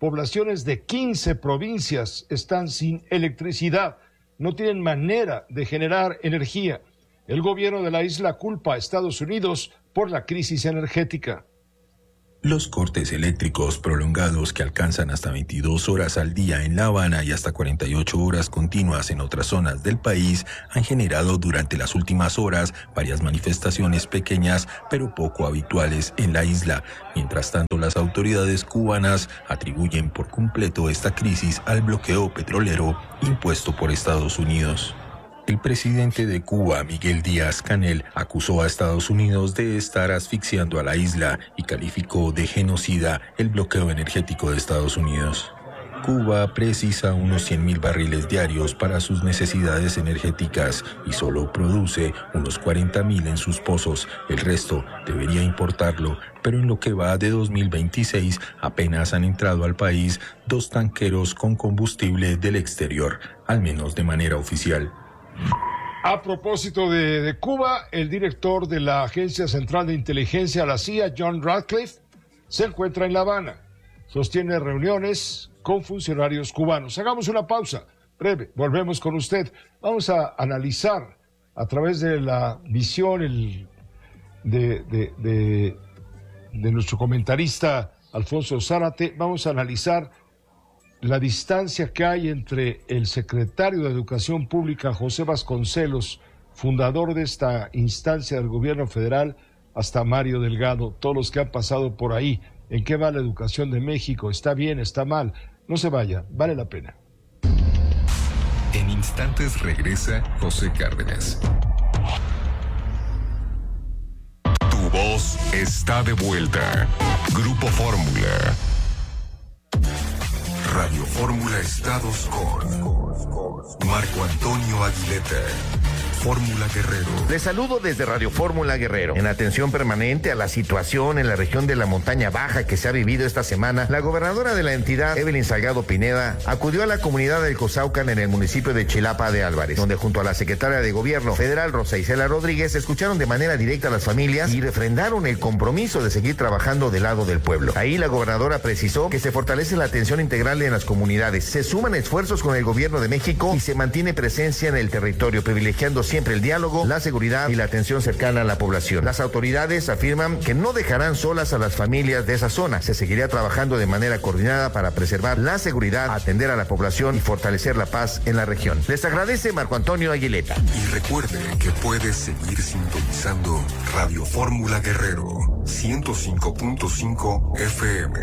Speaker 2: poblaciones de quince provincias están sin electricidad, no tienen manera de generar energía. El gobierno de la isla culpa a Estados Unidos por la crisis energética.
Speaker 9: Los cortes eléctricos prolongados que alcanzan hasta veintidós horas al día en La Habana y hasta cuarenta y ocho horas continuas en otras zonas del país han generado durante las últimas horas varias manifestaciones pequeñas pero poco habituales en la isla. Mientras tanto, las autoridades cubanas atribuyen por completo esta crisis al bloqueo petrolero impuesto por Estados Unidos. El presidente de Cuba, Miguel Díaz-Canel, acusó a Estados Unidos de estar asfixiando a la isla y calificó de genocida el bloqueo energético de Estados Unidos. Cuba precisa unos cien mil barriles diarios para sus necesidades energéticas y solo produce unos cuarenta mil en sus pozos. El resto debería importarlo, pero en lo que va de dos mil veintiséis apenas han entrado al país dos tanqueros con combustible del exterior, al menos de manera oficial.
Speaker 2: A propósito de, de Cuba, el director de la Agencia Central de Inteligencia, la C I A, John Ratcliffe, se encuentra en La Habana. Sostiene reuniones con funcionarios cubanos. Hagamos una pausa breve, volvemos con usted. Vamos a analizar a través de la visión el, de, de, de, de nuestro comentarista Alfonso Zárate, vamos a analizar la distancia que hay entre el secretario de Educación Pública, José Vasconcelos, fundador de esta instancia del gobierno federal, hasta Mario Delgado, todos los que han pasado por ahí. ¿En qué va la educación de México? ¿Está bien? ¿Está mal? No se vaya, vale la pena.
Speaker 3: En instantes regresa José Cárdenas. Tu voz está de vuelta. Grupo Fórmula. Radio Fórmula Estados con Marco Antonio Aguileta. Fórmula Guerrero.
Speaker 15: Les saludo desde Radio Fórmula Guerrero. En atención permanente a la situación en la región de la montaña baja que se ha vivido esta semana, la gobernadora de la entidad, Evelyn Salgado Pineda, acudió a la comunidad del Cozaucan en el municipio de Chilapa de Álvarez, donde junto a la secretaria de Gobierno federal, Rosa Isela Rodríguez, escucharon de manera directa a las familias y refrendaron el compromiso de seguir trabajando del lado del pueblo. Ahí la gobernadora precisó que se fortalece la atención integral en las comunidades, se suman esfuerzos con el gobierno de México y se mantiene presencia en el territorio, privilegiando siempre el diálogo, la seguridad y la atención cercana a la población. Las autoridades afirman que no dejarán solas a las familias de esa zona. Se seguirá trabajando de manera coordinada para preservar la seguridad, atender a la población y fortalecer la paz en la región. Les agradece Marco Antonio Aguileta.
Speaker 3: Y recuerde que puedes seguir sintonizando Radio Fórmula Guerrero, ciento cinco punto cinco F M.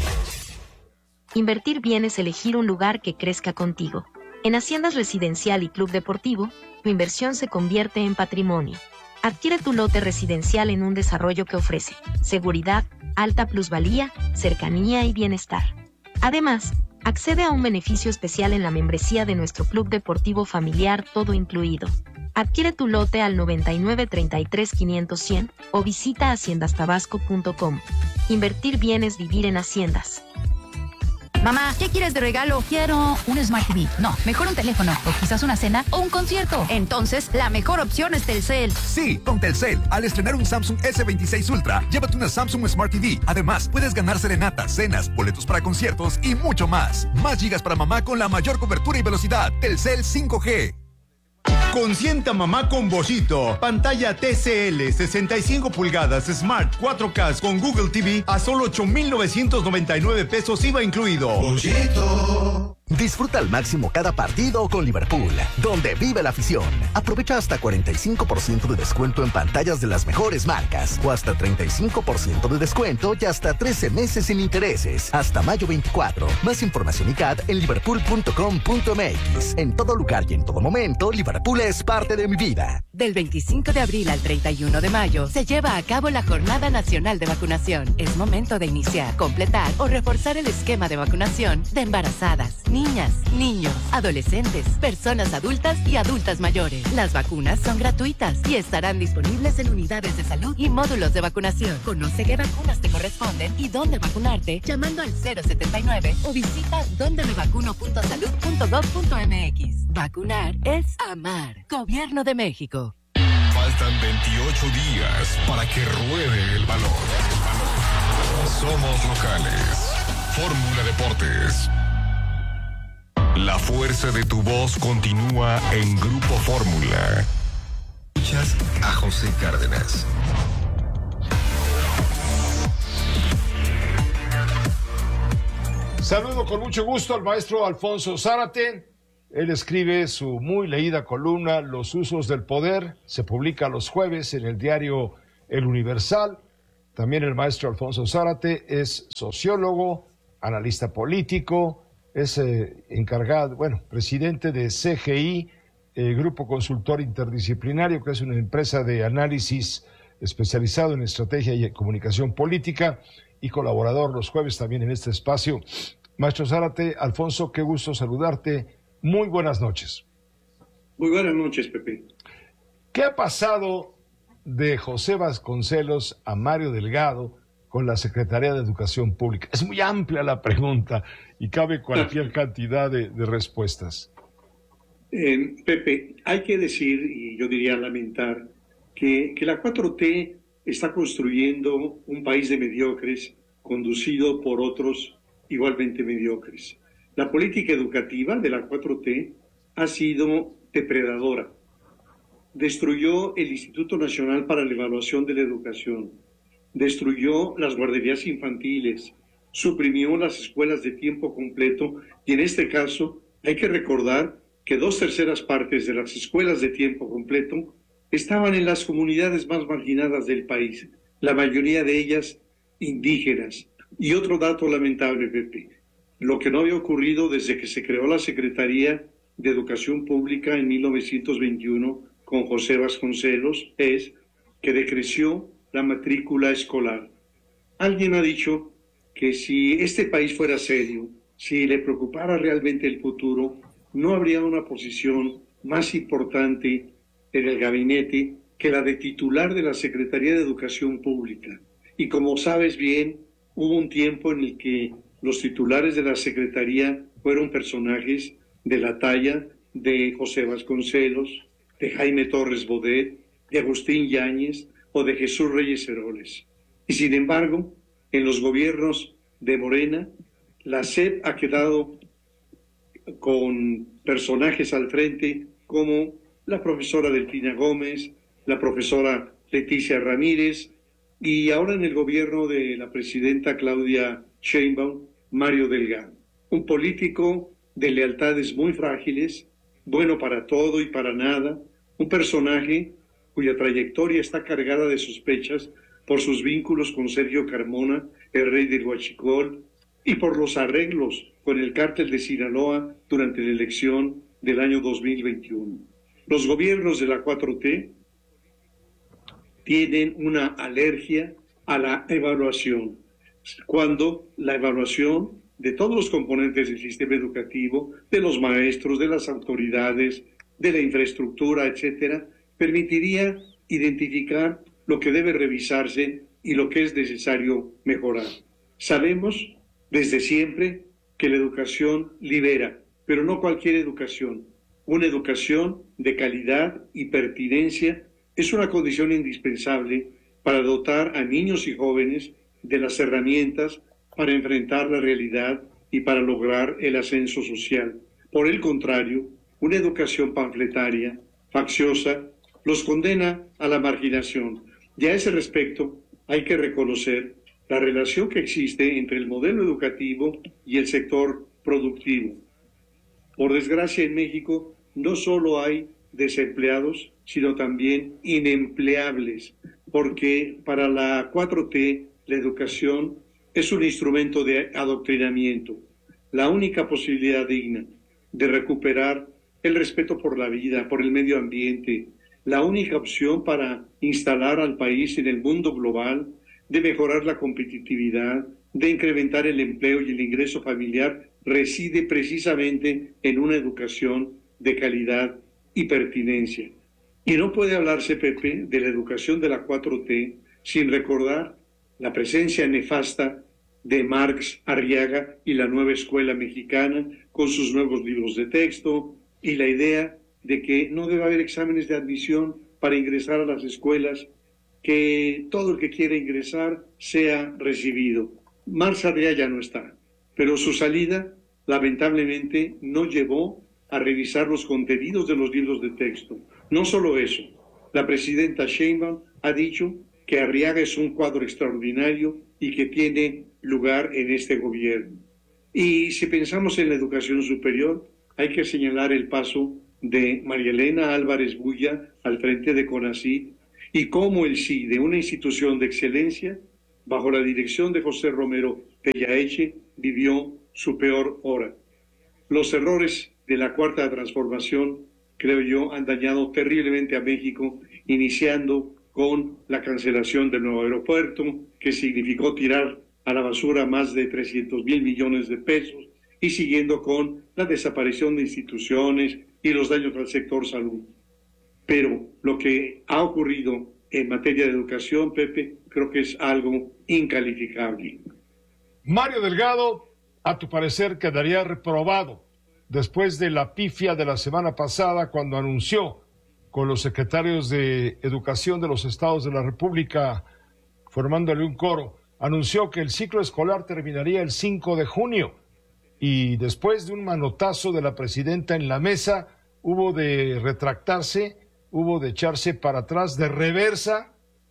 Speaker 16: Invertir bien es elegir un lugar que crezca contigo. En Haciendas Residencial y Club Deportivo, tu inversión se convierte en patrimonio. Adquiere tu lote residencial en un desarrollo que ofrece seguridad, alta plusvalía, cercanía y bienestar. Además, accede a un beneficio especial en la membresía de nuestro Club Deportivo Familiar, todo incluido. Adquiere tu lote al noventa y nueve, treinta y tres, quinientos, cien o visita haciendas tabasco punto com. Invertir bien es vivir en Haciendas.
Speaker 20: Mamá, ¿qué quieres de regalo? Quiero un Smart T V. No, mejor un teléfono. O quizás una cena o un concierto. Entonces, la mejor opción es Telcel.
Speaker 17: Sí, con Telcel. Al estrenar un Samsung ese veintiséis Ultra, llévate una Samsung Smart T V. Además, puedes ganar serenatas, cenas, boletos para conciertos y mucho más. Más gigas para mamá con la mayor cobertura y velocidad. Telcel cinco G.
Speaker 18: Consienta mamá con Bollito. Pantalla T C L sesenta y cinco pulgadas Smart cuatro K con Google T V a solo ocho mil novecientos noventa y nueve pesos I V A incluido.
Speaker 21: Bollito. Disfruta al máximo cada partido con Liverpool, donde vive la afición. Aprovecha hasta cuarenta y cinco por ciento de descuento en pantallas de las mejores marcas, o hasta treinta y cinco por ciento de descuento y hasta trece meses sin intereses, hasta mayo veinticuatro. Más información y C A D en liverpool punto com punto m x. En todo lugar y en todo momento, Liverpool es parte de mi vida.
Speaker 20: Del veinticinco de abril al treinta y uno de mayo se lleva a cabo la Jornada Nacional de Vacunación. Es momento de iniciar, completar o reforzar el esquema de vacunación de embarazadas, niñas, niños, adolescentes, personas adultas y adultas mayores. Las vacunas son gratuitas y estarán disponibles en unidades de salud y módulos de vacunación. Conoce qué vacunas te corresponden y dónde vacunarte llamando al cero setenta y nueve o visita donde me vacuno punto salud punto gov punto m x. Vacunar es amar. Gobierno de México.
Speaker 3: Faltan veintiocho días para que ruede el balón. Somos locales. Fórmula Deportes. La fuerza de tu voz continúa en Grupo Fórmula. Escuchas a José Cárdenas.
Speaker 2: Saludo con mucho gusto al maestro Alfonso Zárate. Él escribe su muy leída columna Los usos del poder. Se publica los jueves en el diario El Universal. También el maestro Alfonso Zárate es sociólogo, analista político, es eh, encargado, bueno, presidente de C G I, eh, Grupo Consultor Interdisciplinario, que es una empresa de análisis especializado en estrategia y comunicación política, y colaborador los jueves también en este espacio. Maestro Zárate, Alfonso, qué gusto saludarte. Muy buenas noches.
Speaker 1: Muy buenas noches, Pepe.
Speaker 2: ¿Qué ha pasado de José Vasconcelos a Mario Delgado con la Secretaría de Educación Pública? Es muy amplia la pregunta y cabe cualquier cantidad de, de respuestas.
Speaker 1: Eh, Pepe, hay que decir, y yo diría lamentar, que, que la cuatro T está construyendo un país de mediocres conducido por otros igualmente mediocres. La política educativa de la cuatro T ha sido depredadora. Destruyó el Instituto Nacional para la Evaluación de la Educación, destruyó las guarderías infantiles, suprimió las escuelas de tiempo completo y en este caso hay que recordar que dos terceras partes de las escuelas de tiempo completo estaban en las comunidades más marginadas del país, la mayoría de ellas indígenas. Y otro dato lamentable, Pepe, lo que no había ocurrido desde que se creó la Secretaría de Educación Pública en mil novecientos veintiuno con José Vasconcelos es que decreció la matrícula escolar. Alguien ha dicho que si este país fuera serio, si le preocupara realmente el futuro, no habría una posición más importante en el gabinete que la de titular de la Secretaría de Educación Pública. Y como sabes bien, hubo un tiempo en el que los titulares de la Secretaría fueron personajes de la talla de José Vasconcelos, de Jaime Torres Bodet, de Agustín Yáñez o de Jesús Reyes Heroles. Y sin embargo, en los gobiernos de Morena, la S E P ha quedado con personajes al frente como la profesora Delfina Gómez, la profesora Leticia Ramírez y ahora en el gobierno de la presidenta Claudia Sheinbaum, Mario Delgado. Un político de lealtades muy frágiles, bueno para todo y para nada, un personaje cuya trayectoria está cargada de sospechas por sus vínculos con Sergio Carmona, el rey del Huachicol, y por los arreglos con el cártel de Sinaloa durante la elección del año dos mil veintiuno. Los gobiernos de la cuatro T tienen una alergia a la evaluación, cuando la evaluación de todos los componentes del sistema educativo, de los maestros, de las autoridades, de la infraestructura, etcétera, permitiría identificar lo que debe revisarse y lo que es necesario mejorar. Sabemos desde siempre que la educación libera, pero no cualquier educación. Una educación de calidad y pertinencia es una condición indispensable para dotar a niños y jóvenes de las herramientas para enfrentar la realidad y para lograr el ascenso social. Por el contrario, una educación panfletaria, facciosa, los condena a la marginación. Y a ese respecto hay que reconocer la relación que existe entre el modelo educativo y el sector productivo. Por desgracia, en México no solo hay desempleados, sino también inempleables, porque para la cuatro T la educación es un instrumento de adoctrinamiento, la única posibilidad digna de recuperar el respeto por la vida, por el medio ambiente, la única opción para instalar al país en el mundo global, de mejorar la competitividad, de incrementar el empleo y el ingreso familiar, reside precisamente en una educación de calidad y pertinencia. Y no puede hablarse, Pepe, de la educación de la cuatro T sin recordar la presencia nefasta de Marx, Arriaga y la nueva escuela mexicana con sus nuevos libros de texto y la idea de que no debe haber exámenes de admisión para ingresar a las escuelas, que todo el que quiera ingresar sea recibido. Marx Arriaga ya no está. pero su salida lamentablemente no llevó a revisar los contenidos de los libros de texto. No solo eso, la presidenta Sheinbaum ha dicho que Arriaga es un cuadro extraordinario y que tiene lugar en este gobierno. Y si pensamos en la educación superior, hay que señalar el paso de María Elena Álvarez Bulla al frente de CONACYT y cómo el sí de una institución de excelencia, bajo la dirección de José Romero Pellaeche, vivió su peor hora. Los errores de la Cuarta Transformación, creo yo, han dañado terriblemente a México, iniciando con la cancelación del nuevo aeropuerto, que significó tirar a la basura más de trescientos mil millones de pesos, y siguiendo con la desaparición de instituciones y los daños al sector salud. Pero lo que ha ocurrido en materia de educación, Pepe, creo que es algo incalificable.
Speaker 2: Mario Delgado, a tu parecer, quedaría reprobado después de la pifia de la semana pasada cuando anunció con los secretarios de Educación de los estados de la República, formándole un coro, anunció que el ciclo escolar terminaría el cinco de junio y después de un manotazo de la presidenta en la mesa, hubo de retractarse, hubo de echarse para atrás de reversa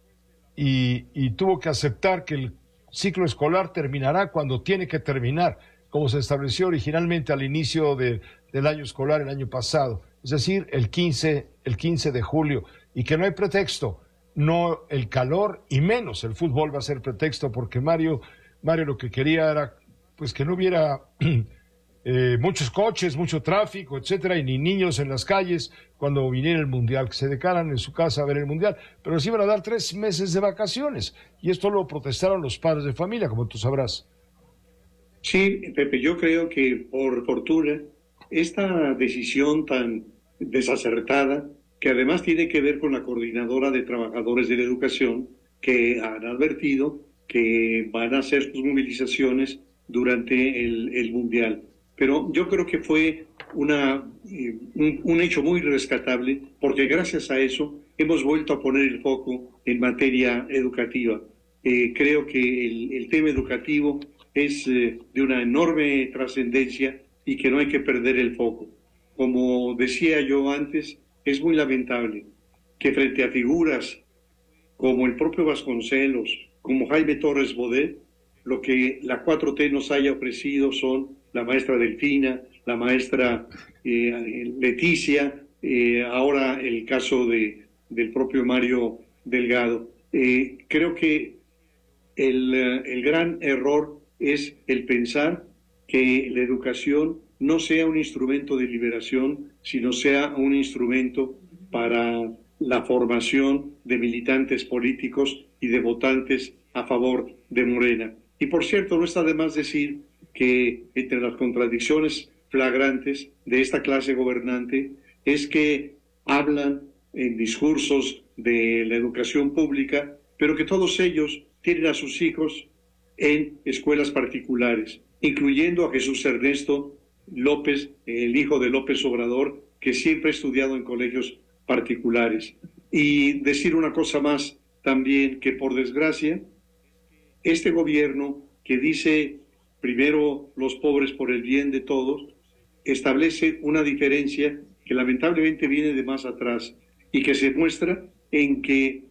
Speaker 2: y, y tuvo que aceptar que el ciclo escolar terminará cuando tiene que terminar, como se estableció originalmente al inicio de, del año escolar el año pasado, es decir, el quince, el quince de julio, y que no hay pretexto, no el calor y menos el fútbol va a ser pretexto, porque Mario, Mario lo que quería era pues que no hubiera eh, muchos coches, mucho tráfico, etcétera, y ni niños en las calles cuando viniera el Mundial, que se decaran en su casa a ver el Mundial, pero les iban a dar tres meses de vacaciones, y esto lo protestaron los padres de familia, como tú sabrás.
Speaker 1: Sí, Pepe, yo creo que por fortuna esta decisión tan desacertada, que además tiene que ver con la Coordinadora de Trabajadores de la Educación, que han advertido que van a hacer sus movilizaciones durante el, el Mundial. Pero yo creo que fue una, eh, un, un hecho muy rescatable, porque gracias a eso hemos vuelto a poner el foco en materia educativa. Eh, creo que el, el tema educativo es eh, de una enorme trascendencia y que no hay que perder el foco. Como decía yo antes, es muy lamentable que frente a figuras como el propio Vasconcelos, como Jaime Torres Bodet, lo que la cuatro T nos haya ofrecido son la maestra Delfina, la maestra eh, Leticia, eh, ahora el caso de, del propio Mario Delgado. Eh, creo que el, el gran error es el pensar que la educación no sea un instrumento de liberación, sino sea un instrumento para la formación de militantes políticos y de votantes a favor de Morena. Y por cierto, no está de más decir que entre las contradicciones flagrantes de esta clase gobernante es que hablan en discursos de la educación pública, pero que todos ellos tienen a sus hijos en escuelas particulares, incluyendo a Jesús Ernesto López, el hijo de López Obrador, que siempre ha estudiado en colegios particulares. Y decir una cosa más también, que por desgracia, este gobierno que dice primero los pobres por el bien de todos, establece una diferencia que lamentablemente viene de más atrás y que se muestra en que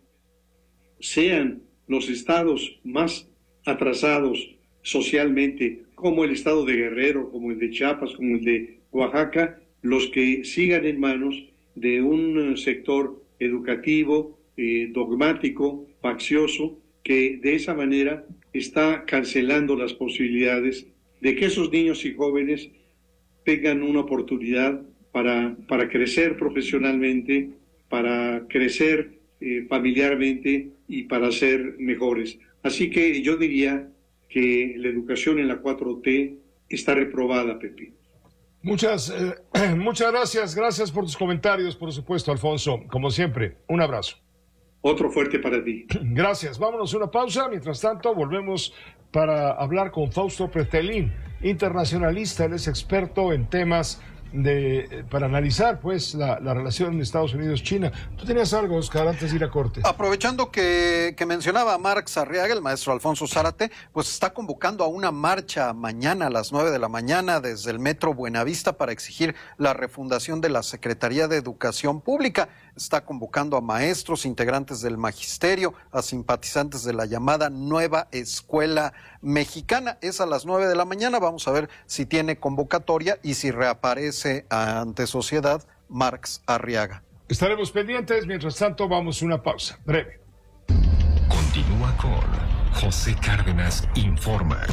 Speaker 1: sean los estados más atrasados socialmente, como el estado de Guerrero, como el de Chiapas, como el de Oaxaca, los que sigan en manos de un sector educativo, eh, dogmático, faccioso, que de esa manera está cancelando las posibilidades de que esos niños y jóvenes tengan una oportunidad para, para crecer profesionalmente, para crecer eh, familiarmente y para ser mejores. Así que yo diría que la educación en la cuatro T está reprobada, Pepe.
Speaker 2: Muchas, eh, muchas gracias, gracias por tus comentarios, por supuesto, Alfonso. Como siempre, un abrazo.
Speaker 1: Otro fuerte para ti.
Speaker 2: Gracias. Vámonos a una pausa. Mientras tanto, volvemos para hablar con Fausto Pretelín, internacionalista. Él es experto en temas de, para analizar pues la, la relación de Estados Unidos-China. Tú tenías algo, Oscar, antes de ir a corte.
Speaker 10: Aprovechando que, que mencionaba a Marx Arriaga, el maestro Alfonso Zárate, pues está convocando a una marcha mañana a las nueve de la mañana desde el Metro Buenavista para exigir la refundación de la Secretaría de Educación Pública. Está convocando a maestros, integrantes del magisterio, a simpatizantes de la llamada Nueva Escuela Mexicana. Es a las nueve de la mañana. Vamos a ver si tiene convocatoria y si reaparece ante sociedad Marx Arriaga.
Speaker 2: Estaremos pendientes. Mientras tanto, vamos a una pausa breve.
Speaker 3: Continúa con José Cárdenas Informa.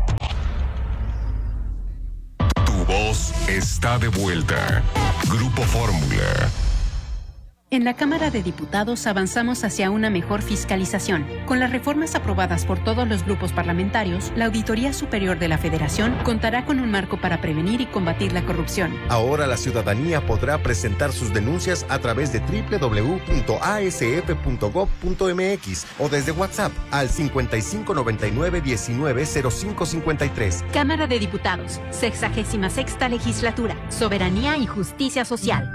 Speaker 3: Tu voz está de vuelta. Grupo Fórmula.
Speaker 5: En la Cámara de Diputados avanzamos hacia una mejor fiscalización. Con las reformas aprobadas por todos los grupos parlamentarios, la Auditoría Superior de la Federación contará con un marco para prevenir y combatir la corrupción.
Speaker 19: Ahora la ciudadanía podrá presentar sus denuncias a través de doble u doble u doble u punto a s f punto gob punto m x o desde WhatsApp al cincuenta y cinco noventa y nueve diecinueve cero cinco cincuenta y tres.
Speaker 5: Cámara de Diputados, sexagésima sexta legislatura, soberanía y justicia social.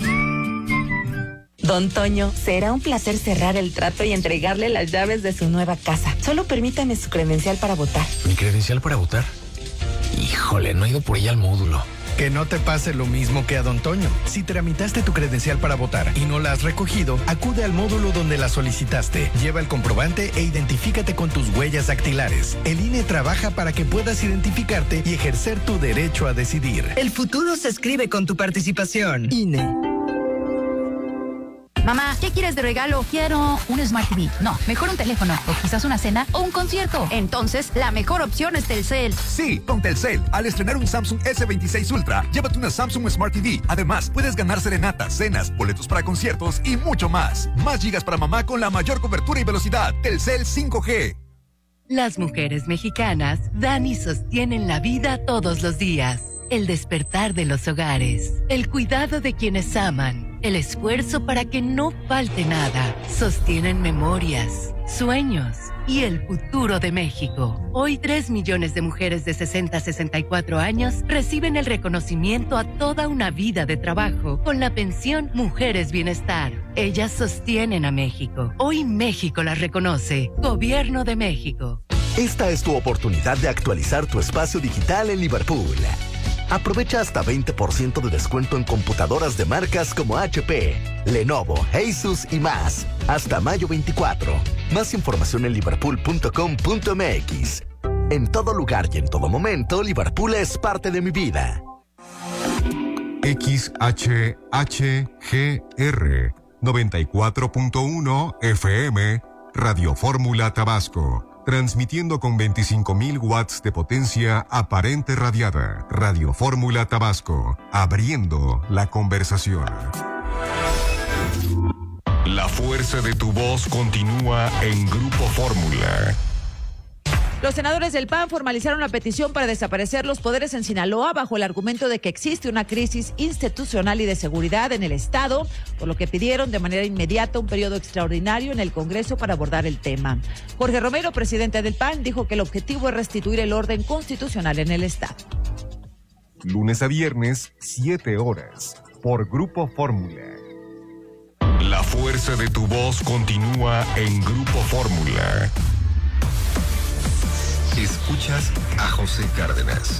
Speaker 22: Don Toño, será un placer cerrar el trato y entregarle las llaves de su nueva casa. Solo permítame su credencial para votar.
Speaker 23: ¿Mi credencial para votar? Híjole, no he ido por ella al módulo.
Speaker 24: Que no te pase lo mismo que a Don Toño. Si tramitaste tu credencial para votar y no la has recogido, acude al módulo donde la solicitaste. Lleva el comprobante e identifícate con tus huellas dactilares. El I N E trabaja para que puedas identificarte y ejercer tu derecho a decidir.
Speaker 26: El futuro se escribe con tu participación. I N E.
Speaker 27: Mamá, ¿qué quieres de regalo? Quiero un Smart T V. No, mejor un teléfono, o quizás una cena o un concierto. Entonces, la mejor opción es Telcel.
Speaker 17: Sí, con Telcel, al estrenar un Samsung ese veintiséis Ultra, llévate una Samsung Smart T V. Además, puedes ganar serenatas, cenas, boletos para conciertos y mucho más. Más gigas para mamá con la mayor cobertura y velocidad. Telcel cinco G.
Speaker 20: Las mujeres mexicanas dan y sostienen la vida todos los días. El despertar de los hogares, el cuidado de quienes aman, el esfuerzo para que no falte nada, sostienen memorias, sueños y el futuro de México. Hoy tres millones de mujeres de sesenta a sesenta y cuatro años reciben el reconocimiento a toda una vida de trabajo con la pensión Mujeres Bienestar. Ellas sostienen a México. Hoy México las reconoce. Gobierno de México.
Speaker 21: Esta es tu oportunidad de actualizar tu espacio digital en Liverpool. Aprovecha hasta veinte por ciento de descuento en computadoras de marcas como H P, Lenovo, Asus y más. Hasta mayo veinticuatro. Más información en liverpool punto com punto m x. En todo lugar y en todo momento, Liverpool es parte de mi vida.
Speaker 11: X H H G R noventa y cuatro punto uno F M, Radio Fórmula Tabasco. Transmitiendo con veinticinco mil watts de potencia aparente radiada. Radio Fórmula Tabasco, abriendo la conversación.
Speaker 3: La fuerza de tu voz continúa en Grupo Fórmula.
Speaker 28: Los senadores del P A N formalizaron la petición para desaparecer los poderes en Sinaloa bajo el argumento de que existe una crisis institucional y de seguridad en el Estado, por lo que pidieron de manera inmediata un periodo extraordinario en el Congreso para abordar el tema. Jorge Romero, presidente del P A N, dijo que el objetivo es restituir el orden constitucional en el Estado.
Speaker 11: Lunes a viernes, siete horas, por Grupo Fórmula.
Speaker 3: La fuerza de tu voz continúa en Grupo Fórmula. Escuchas a José Cárdenas.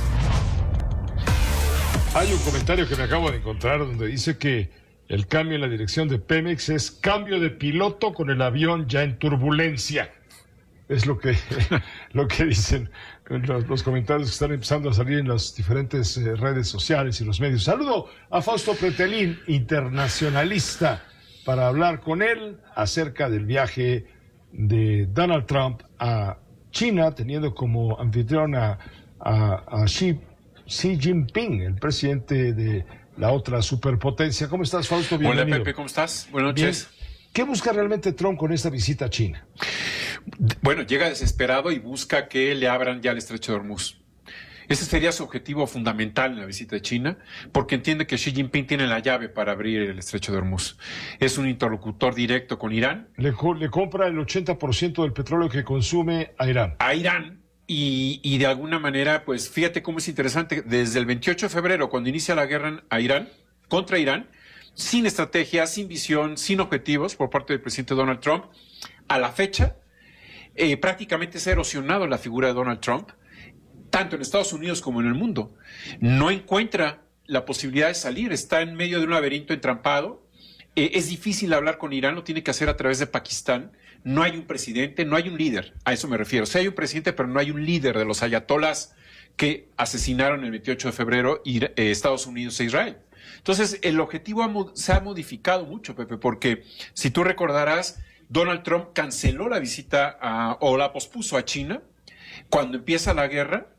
Speaker 2: Hay un comentario que me acabo de encontrar donde dice que el cambio en la dirección de Pemex es cambio de piloto con el avión ya en turbulencia. Es lo que, lo que dicen los, los comentarios que están empezando a salir en las diferentes eh, redes sociales y los medios. Saludo a Fausto Pretelín, internacionalista, para hablar con él acerca del viaje de Donald Trump a China, teniendo como anfitrión a, a, a Xi, Xi Jinping, el presidente de la otra superpotencia. ¿Cómo estás, Fausto? Bienvenido.
Speaker 29: Hola, Pepe, ¿cómo estás? Buenas noches.
Speaker 2: Bien. ¿Qué busca realmente Trump con esta visita a China?
Speaker 29: Bueno, llega desesperado y busca que le abran ya el estrecho de Hormuz. Ese sería su objetivo fundamental en la visita de China, porque entiende que Xi Jinping tiene la llave para abrir el estrecho de Hormuz. Es un interlocutor directo con Irán.
Speaker 2: Le, le compra el ochenta por ciento del petróleo que consume a Irán.
Speaker 29: A Irán, y, y de alguna manera, pues fíjate cómo es interesante, desde el veintiocho de febrero, cuando inicia la guerra a Irán, contra Irán, sin estrategia, sin visión, sin objetivos por parte del presidente Donald Trump, a la fecha, eh, prácticamente se ha erosionado la figura de Donald Trump, tanto en Estados Unidos como en el mundo. No encuentra la posibilidad de salir, está en medio de un laberinto entrampado. Eh, es difícil hablar con Irán, lo tiene que hacer a través de Pakistán. No hay un presidente, no hay un líder, a eso me refiero. Sí hay un presidente, pero no hay un líder de los ayatolás que asesinaron el veintiocho de febrero eh, Estados Unidos e Israel. Entonces, el objetivo ha, se ha modificado mucho, Pepe, porque si tú recordarás, Donald Trump canceló la visita a, o la pospuso a China cuando empieza la guerra.